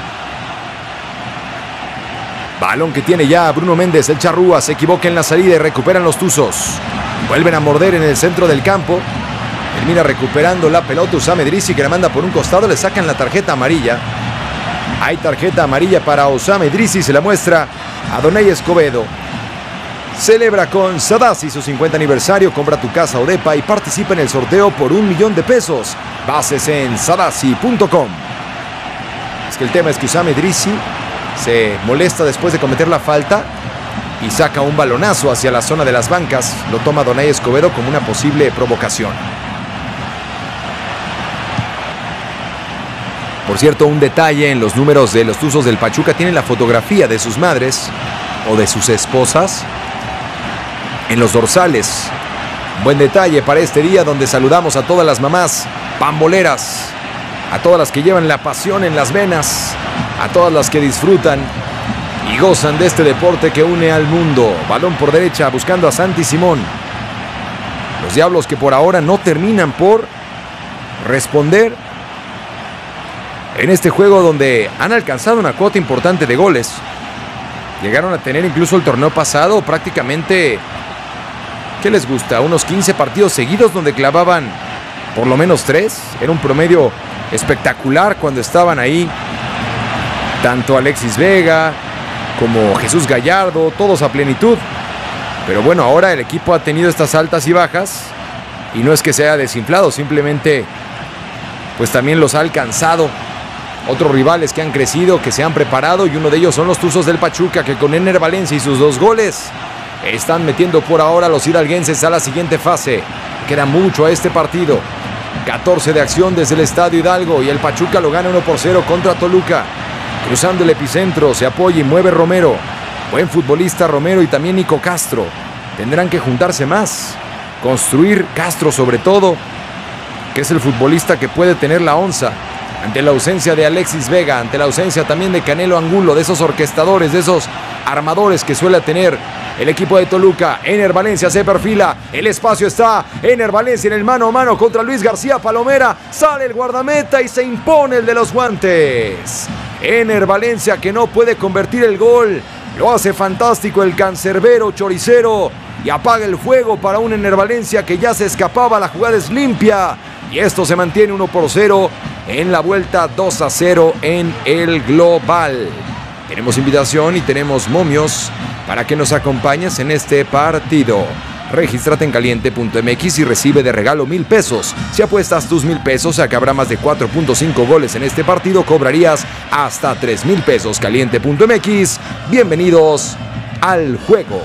Balón que tiene ya Bruno Méndez, el charrúa, se equivoca en la salida y recuperan los Tuzos. Vuelven a morder en el centro del campo. Termina recuperando la pelota Osama Idrissi, que la manda por un costado, le sacan la tarjeta amarilla. Hay tarjeta amarilla para Osama Idrissi, se la muestra a Donay Escobedo. Celebra con Sadasi su 50 aniversario, compra tu casa Odepa y participa en el sorteo por $1,000,000. Bases en sadasi.com. Es que el tema es que Osama Idrissi se molesta después de cometer la falta y saca un balonazo hacia la zona de las bancas. Lo toma Donay Escobedo como una posible provocación. Por cierto, un detalle en los números de los Tuzos del Pachuca: tienen la fotografía de sus madres o de sus esposas en los dorsales. Buen detalle para este día, donde saludamos a todas las mamás pamboleras, a todas las que llevan la pasión en las venas, a todas las que disfrutan y gozan de este deporte que une al mundo. Balón por derecha buscando a Santi Simón. Los Diablos que por ahora no terminan por responder en este juego, donde han alcanzado una cuota importante de goles. Llegaron a tener incluso el torneo pasado prácticamente, ¿qué les gusta? Unos 15 partidos seguidos donde clavaban por lo menos 3. Era un promedio espectacular cuando estaban ahí tanto Alexis Vega como Jesús Gallardo, todos a plenitud. Pero bueno, ahora el equipo ha tenido estas altas y bajas y no es que se haya desinflado, simplemente pues también los ha alcanzado otros rivales que han crecido, que se han preparado, y uno de ellos son los Tuzos del Pachuca, que con Ener Valencia y sus 2 goles están metiendo por ahora a los hidalguenses a la siguiente fase. Queda mucho a este partido. 14 de acción desde el Estadio Hidalgo y el Pachuca lo gana 1-0 contra Toluca. Cruzando el epicentro, se apoya y mueve Romero. Buen futbolista Romero y también Nico Castro. Tendrán que juntarse más. Construir Castro sobre todo, que es el futbolista que puede tener la onza. Ante la ausencia de Alexis Vega, ante la ausencia también de Canelo Angulo, de esos orquestadores, de esos armadores que suele tener el equipo de Toluca. Ener Valencia se perfila, el espacio está, Ener Valencia en el mano a mano contra Luis García Palomera, sale el guardameta y se impone el de los guantes. Ener Valencia que no puede convertir el gol, lo hace fantástico el cancerbero choricero y apaga el fuego para un Ener Valencia que ya se escapaba, la jugada es limpia y esto se mantiene 1-0 en la vuelta, 2-0 en el global. Tenemos invitación y tenemos momios para que nos acompañes en este partido. Regístrate en caliente.mx y recibe de regalo 1,000 pesos. Si apuestas tus 1,000 pesos a que habrá más de 4.5 goles en este partido, cobrarías hasta 3,000 pesos. Caliente.mx, bienvenidos al juego.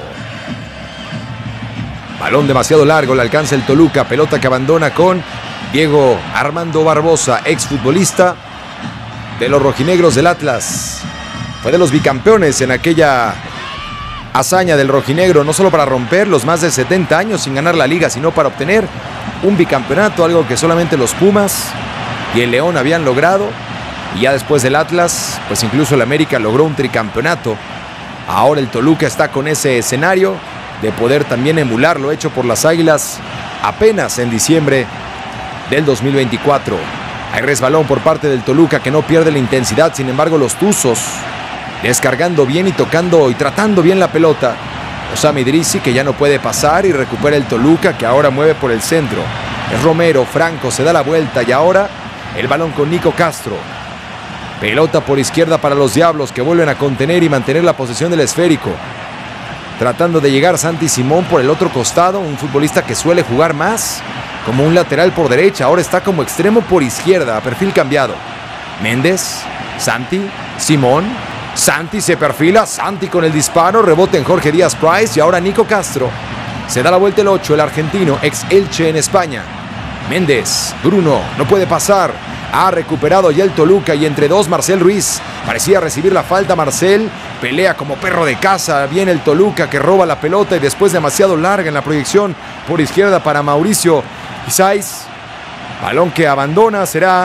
Balón demasiado largo, le alcanza el Toluca, pelota que abandona con Diego Armando Barbosa, exfutbolista de los rojinegros del Atlas. Fue de los bicampeones en aquella hazaña del rojinegro, no solo para romper los más de 70 años sin ganar la liga, sino para obtener un bicampeonato, algo que solamente los Pumas y el León habían logrado. Y ya después del Atlas, pues incluso el América logró un tricampeonato. Ahora el Toluca está con ese escenario de poder también emular lo hecho por las Águilas apenas en diciembre del 2024. Hay resbalón por parte del Toluca que no pierde la intensidad, sin embargo los Tuzos descargando bien y tocando y tratando bien la pelota. Osama Idrisi que ya no puede pasar y recupera el Toluca que ahora mueve por el centro. Es Romero, Franco se da la vuelta y ahora el balón con Nico Castro. Pelota por izquierda para los Diablos que vuelven a contener y mantener la posesión del esférico. Tratando de llegar Santi Simón por el otro costado, un futbolista que suele jugar más como un lateral por derecha, ahora está como extremo por izquierda, a perfil cambiado. Méndez, Santi, Simón, Santi se perfila, Santi con el disparo, rebote en Jorge Díaz Price y ahora Nico Castro. Se da la vuelta el 8, el argentino, ex Elche en España. Méndez, Bruno, no puede pasar. Ha recuperado ya el Toluca y entre dos Marcel Ruiz. Parecía recibir la falta Marcel. Pelea como perro de casa. Viene el Toluca que roba la pelota y después demasiado larga en la proyección por izquierda para Mauricio Isais. Balón que abandona, será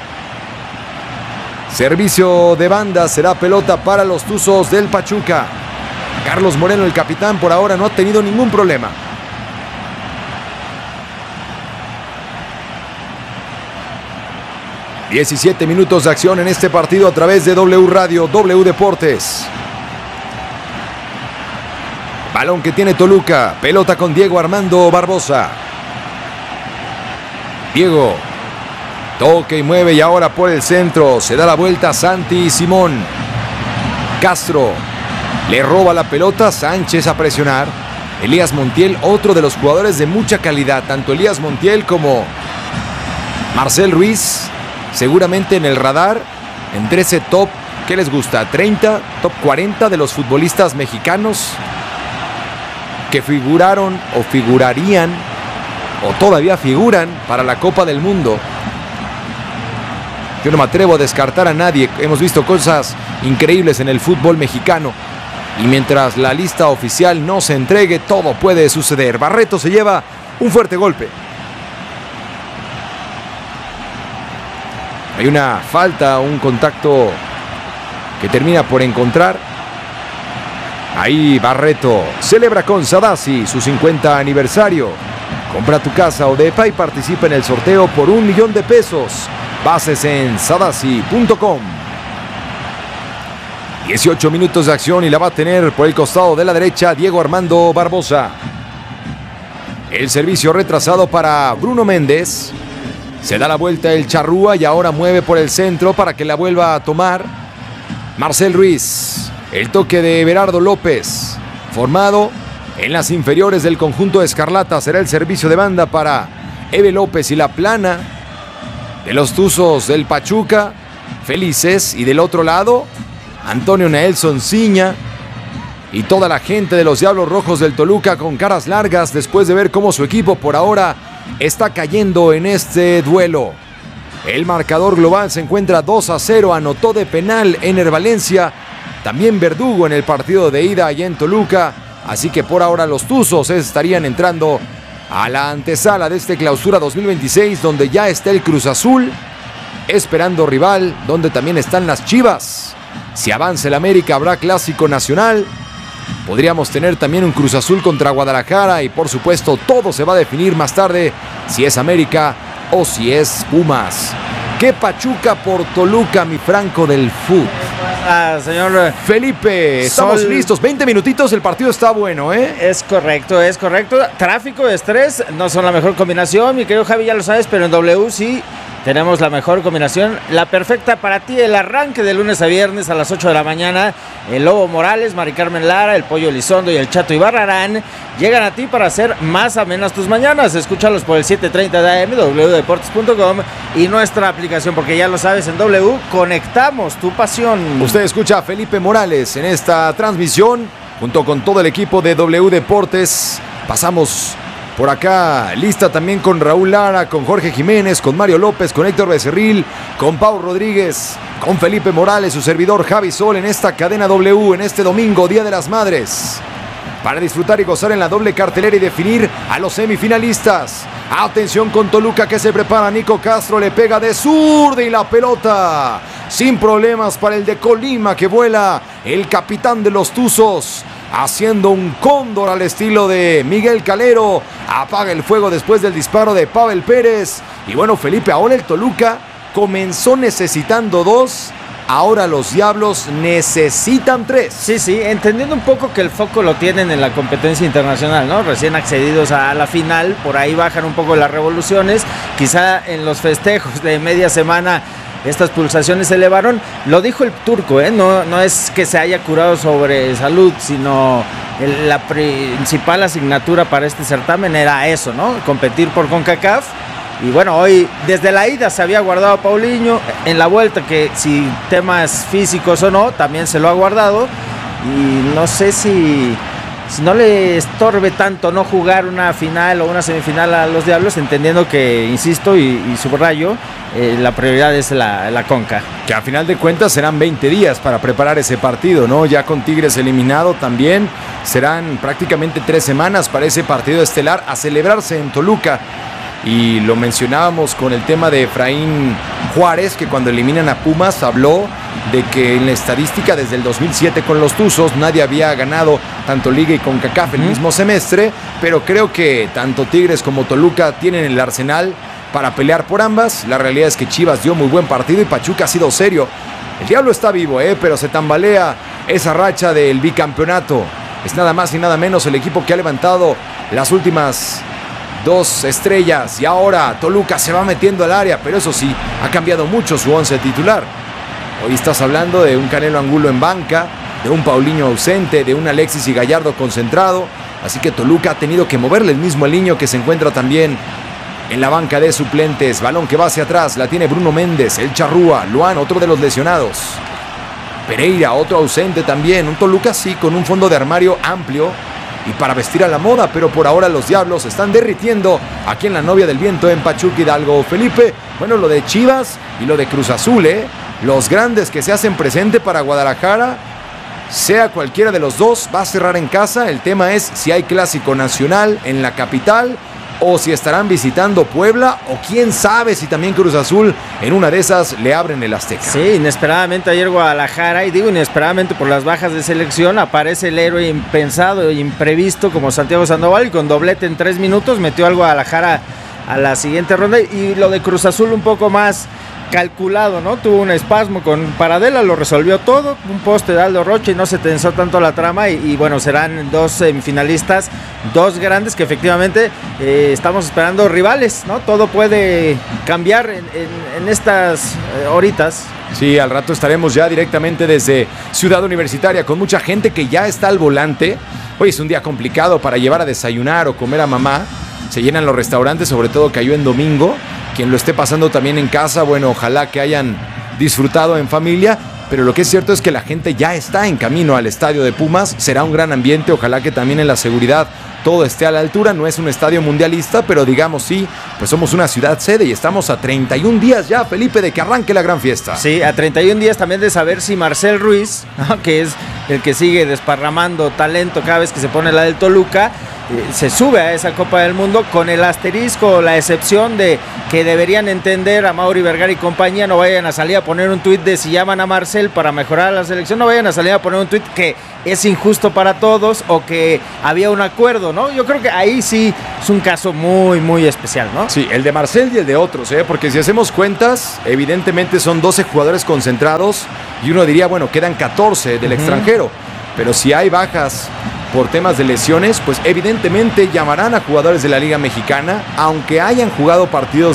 servicio de banda, será pelota para los Tuzos del Pachuca. Carlos Moreno, el capitán, por ahora no ha tenido ningún problema. ...17 minutos de acción en este partido a través de W Radio, W Deportes. Balón que tiene Toluca, pelota con Diego Armando Barbosa. Diego, toque y mueve y ahora por el centro, se da la vuelta Santi Simón. Castro, le roba la pelota, Sánchez a presionar. Elías Montiel, otro de los jugadores de mucha calidad, tanto Elías Montiel como Marcel Ruiz. Seguramente en el radar, entre ese top, ¿qué les gusta? 30, top 40 de los futbolistas mexicanos que figuraron o figurarían o todavía figuran para la Copa del Mundo. Yo no me atrevo a descartar a nadie. Hemos visto cosas increíbles en el fútbol mexicano y mientras la lista oficial no se entregue, todo puede suceder. Barreto se lleva un fuerte golpe. Hay una falta, un contacto que termina por encontrar. Ahí Barreto celebra con Sadasi su 50 aniversario. Compra tu casa o depa y participa en el sorteo por $1,000,000. Bases en sadasi.com. 18 minutos de acción y la va a tener por el costado de la derecha Diego Armando Barbosa. El servicio retrasado para Bruno Méndez. Se da la vuelta el Charrúa y ahora mueve por el centro para que la vuelva a tomar Marcel Ruiz. El toque de Everardo López, formado en las inferiores del conjunto Escarlata. Será el servicio de banda para Eve López y la plana de los Tuzos del Pachuca. Felices. Y del otro lado, Antonio Nelson Ciña y toda la gente de los Diablos Rojos del Toluca con caras largas después de ver cómo su equipo por ahora está cayendo en este duelo. El marcador global se encuentra 2-0. Anotó de penal Ener Valencia también Verdugo en el partido de ida allá en Toluca. Así que por ahora los Tuzos estarían entrando a la antesala de este Clausura 2026, donde ya está el Cruz Azul esperando rival, donde también están las Chivas. Si avanza el América, habrá Clásico Nacional. Podríamos tener también un Cruz Azul contra Guadalajara y por supuesto todo se va a definir más tarde si es América o si es Pumas. ¿Qué Pachuca por Toluca, mi Franco del fútbol?
Señor
Felipe, estamos listos. 20 minutitos, el partido está bueno, ¿eh?
Es correcto. Tráfico, estrés, no son la mejor combinación, mi querido Javi, ya lo sabes, pero en W sí tenemos la mejor combinación, la perfecta para ti, el arranque de lunes a viernes a las 8 de la mañana. El Lobo Morales, Mari Carmen Lara, el Pollo Elizondo y el Chato Ibarrarán llegan a ti para hacer más amenas tus mañanas. Escúchalos por el 7:30 de AM, wdeportes.com y nuestra aplicación, porque ya lo sabes, en W conectamos tu pasión.
Usted escucha a Felipe Morales en esta transmisión junto con todo el equipo de W Deportes. Pasamos por acá, lista también con Raúl Lara, con Jorge Jiménez, con Mario López, con Héctor Becerril, con Pau Rodríguez, con Felipe Morales, su servidor Javi Sol en esta cadena W en este domingo, Día de las Madres. Para disfrutar y gozar en la doble cartelera y definir a los semifinalistas. Atención con Toluca que se prepara, Nico Castro le pega de zurda y la pelota sin problemas para el de Colima que vuela, el capitán de los Tuzos, haciendo un cóndor al estilo de Miguel Calero. Apaga el fuego después del disparo de Pavel Pérez. Y bueno, Felipe, ahora el Toluca comenzó necesitando 2. Ahora los Diablos necesitan 3.
Sí, entendiendo un poco que el foco lo tienen en la competencia internacional, ¿no? Recién accedidos a la final, por ahí bajan un poco las revoluciones. Quizá en los festejos de media semana estas pulsaciones se elevaron. Lo dijo el turco, ¿eh? No es que se haya curado sobre salud, sino la principal asignatura para este certamen era eso, ¿no? Competir por CONCACAF. Y bueno, hoy desde la ida se había guardado a Paulinho, en la vuelta que si temas físicos o no, también se lo ha guardado. Y no sé si no le estorbe tanto no jugar una final o una semifinal a los Diablos, entendiendo que, insisto y subrayo, la prioridad es la Conca.
Que a final de cuentas serán 20 días para preparar ese partido, ¿no? Ya con Tigres eliminado también serán prácticamente 3 semanas para ese partido estelar a celebrarse en Toluca. Y lo mencionábamos con el tema de Efraín Juárez, que cuando eliminan a Pumas habló de que en la estadística desde el 2007 con los Tuzos nadie había ganado tanto Liga y CONCACAF el mismo semestre, pero creo que tanto Tigres como Toluca tienen el arsenal para pelear por ambas. La realidad es que Chivas dio muy buen partido y Pachuca ha sido serio. El Diablo está vivo, pero se tambalea esa racha del bicampeonato. Es nada más y nada menos el equipo que ha levantado las últimas 2 estrellas y ahora Toluca se va metiendo al área, pero eso sí, ha cambiado mucho su 11 titular. Hoy estás hablando de un Canelo Angulo en banca, de un Paulinho ausente, de un Alexis y Gallardo concentrado, así que Toluca ha tenido que moverle el mismo Aliño que se encuentra también en la banca de suplentes. Balón que va hacia atrás, la tiene Bruno Méndez, el Charrúa, Luan, otro de los lesionados. Pereira, otro ausente también, un Toluca sí con un fondo de armario amplio y para vestir a la moda, pero por ahora los Diablos están derritiendo aquí en la Novia del Viento en Pachuca Hidalgo. Felipe, bueno, lo de Chivas y lo de Cruz Azul, los grandes que se hacen presente para Guadalajara, sea cualquiera de los dos, va a cerrar en casa. El tema es si hay clásico nacional en la capital o si estarán visitando Puebla, o quién sabe si también Cruz Azul en una de esas le abren el Azteca.
Sí, inesperadamente ayer Guadalajara, y digo inesperadamente por las bajas de selección, aparece el héroe impensado e imprevisto como Santiago Sandoval, y con doblete en 3 minutos metió al Guadalajara a la siguiente ronda. Y lo de Cruz Azul un poco más calculado, ¿no? Tuvo un espasmo con Paradela, lo resolvió todo, un poste de Aldo Rocha y no se tensó tanto la trama y bueno, serán 2 semifinalistas, 2 grandes que efectivamente estamos esperando rivales, ¿no? Todo puede cambiar en estas horitas.
Sí, al rato estaremos ya directamente desde Ciudad Universitaria con mucha gente que ya está al volante. Hoy es un día complicado para llevar a desayunar o comer a mamá. Se llenan los restaurantes, sobre todo cayó en domingo. Quien lo esté pasando también en casa, bueno, ojalá que hayan disfrutado en familia. pero lo que es cierto es que la gente ya está en camino al estadio de Pumas. Será un gran ambiente, ojalá que también en la seguridad todo esté a la altura. No es un estadio mundialista, pero digamos sí, pues somos una ciudad sede y estamos a 31 días ya, Felipe, de que arranque la gran fiesta.
Sí, a 31 días también de saber si Marcel Ruiz, ¿no?, que es el que sigue desparramando talento cada vez que se pone la del Toluca, se sube a esa Copa del Mundo, con el asterisco, la excepción de que deberían entender a Mauri Vergara y compañía. No vayan a salir a poner un tuit de si llaman a Marcel para mejorar la selección, no vayan a salir a poner un tuit que es injusto para todos o que había un acuerdo, ¿no? Yo creo que ahí sí es un caso muy, muy especial, ¿no?
Sí, el de Marcel y el de otros, porque si hacemos cuentas, evidentemente son 12 jugadores concentrados y uno diría, bueno, quedan 14 del extranjero, pero si hay bajas por temas de lesiones, pues evidentemente llamarán a jugadores de la Liga Mexicana, aunque hayan jugado partidos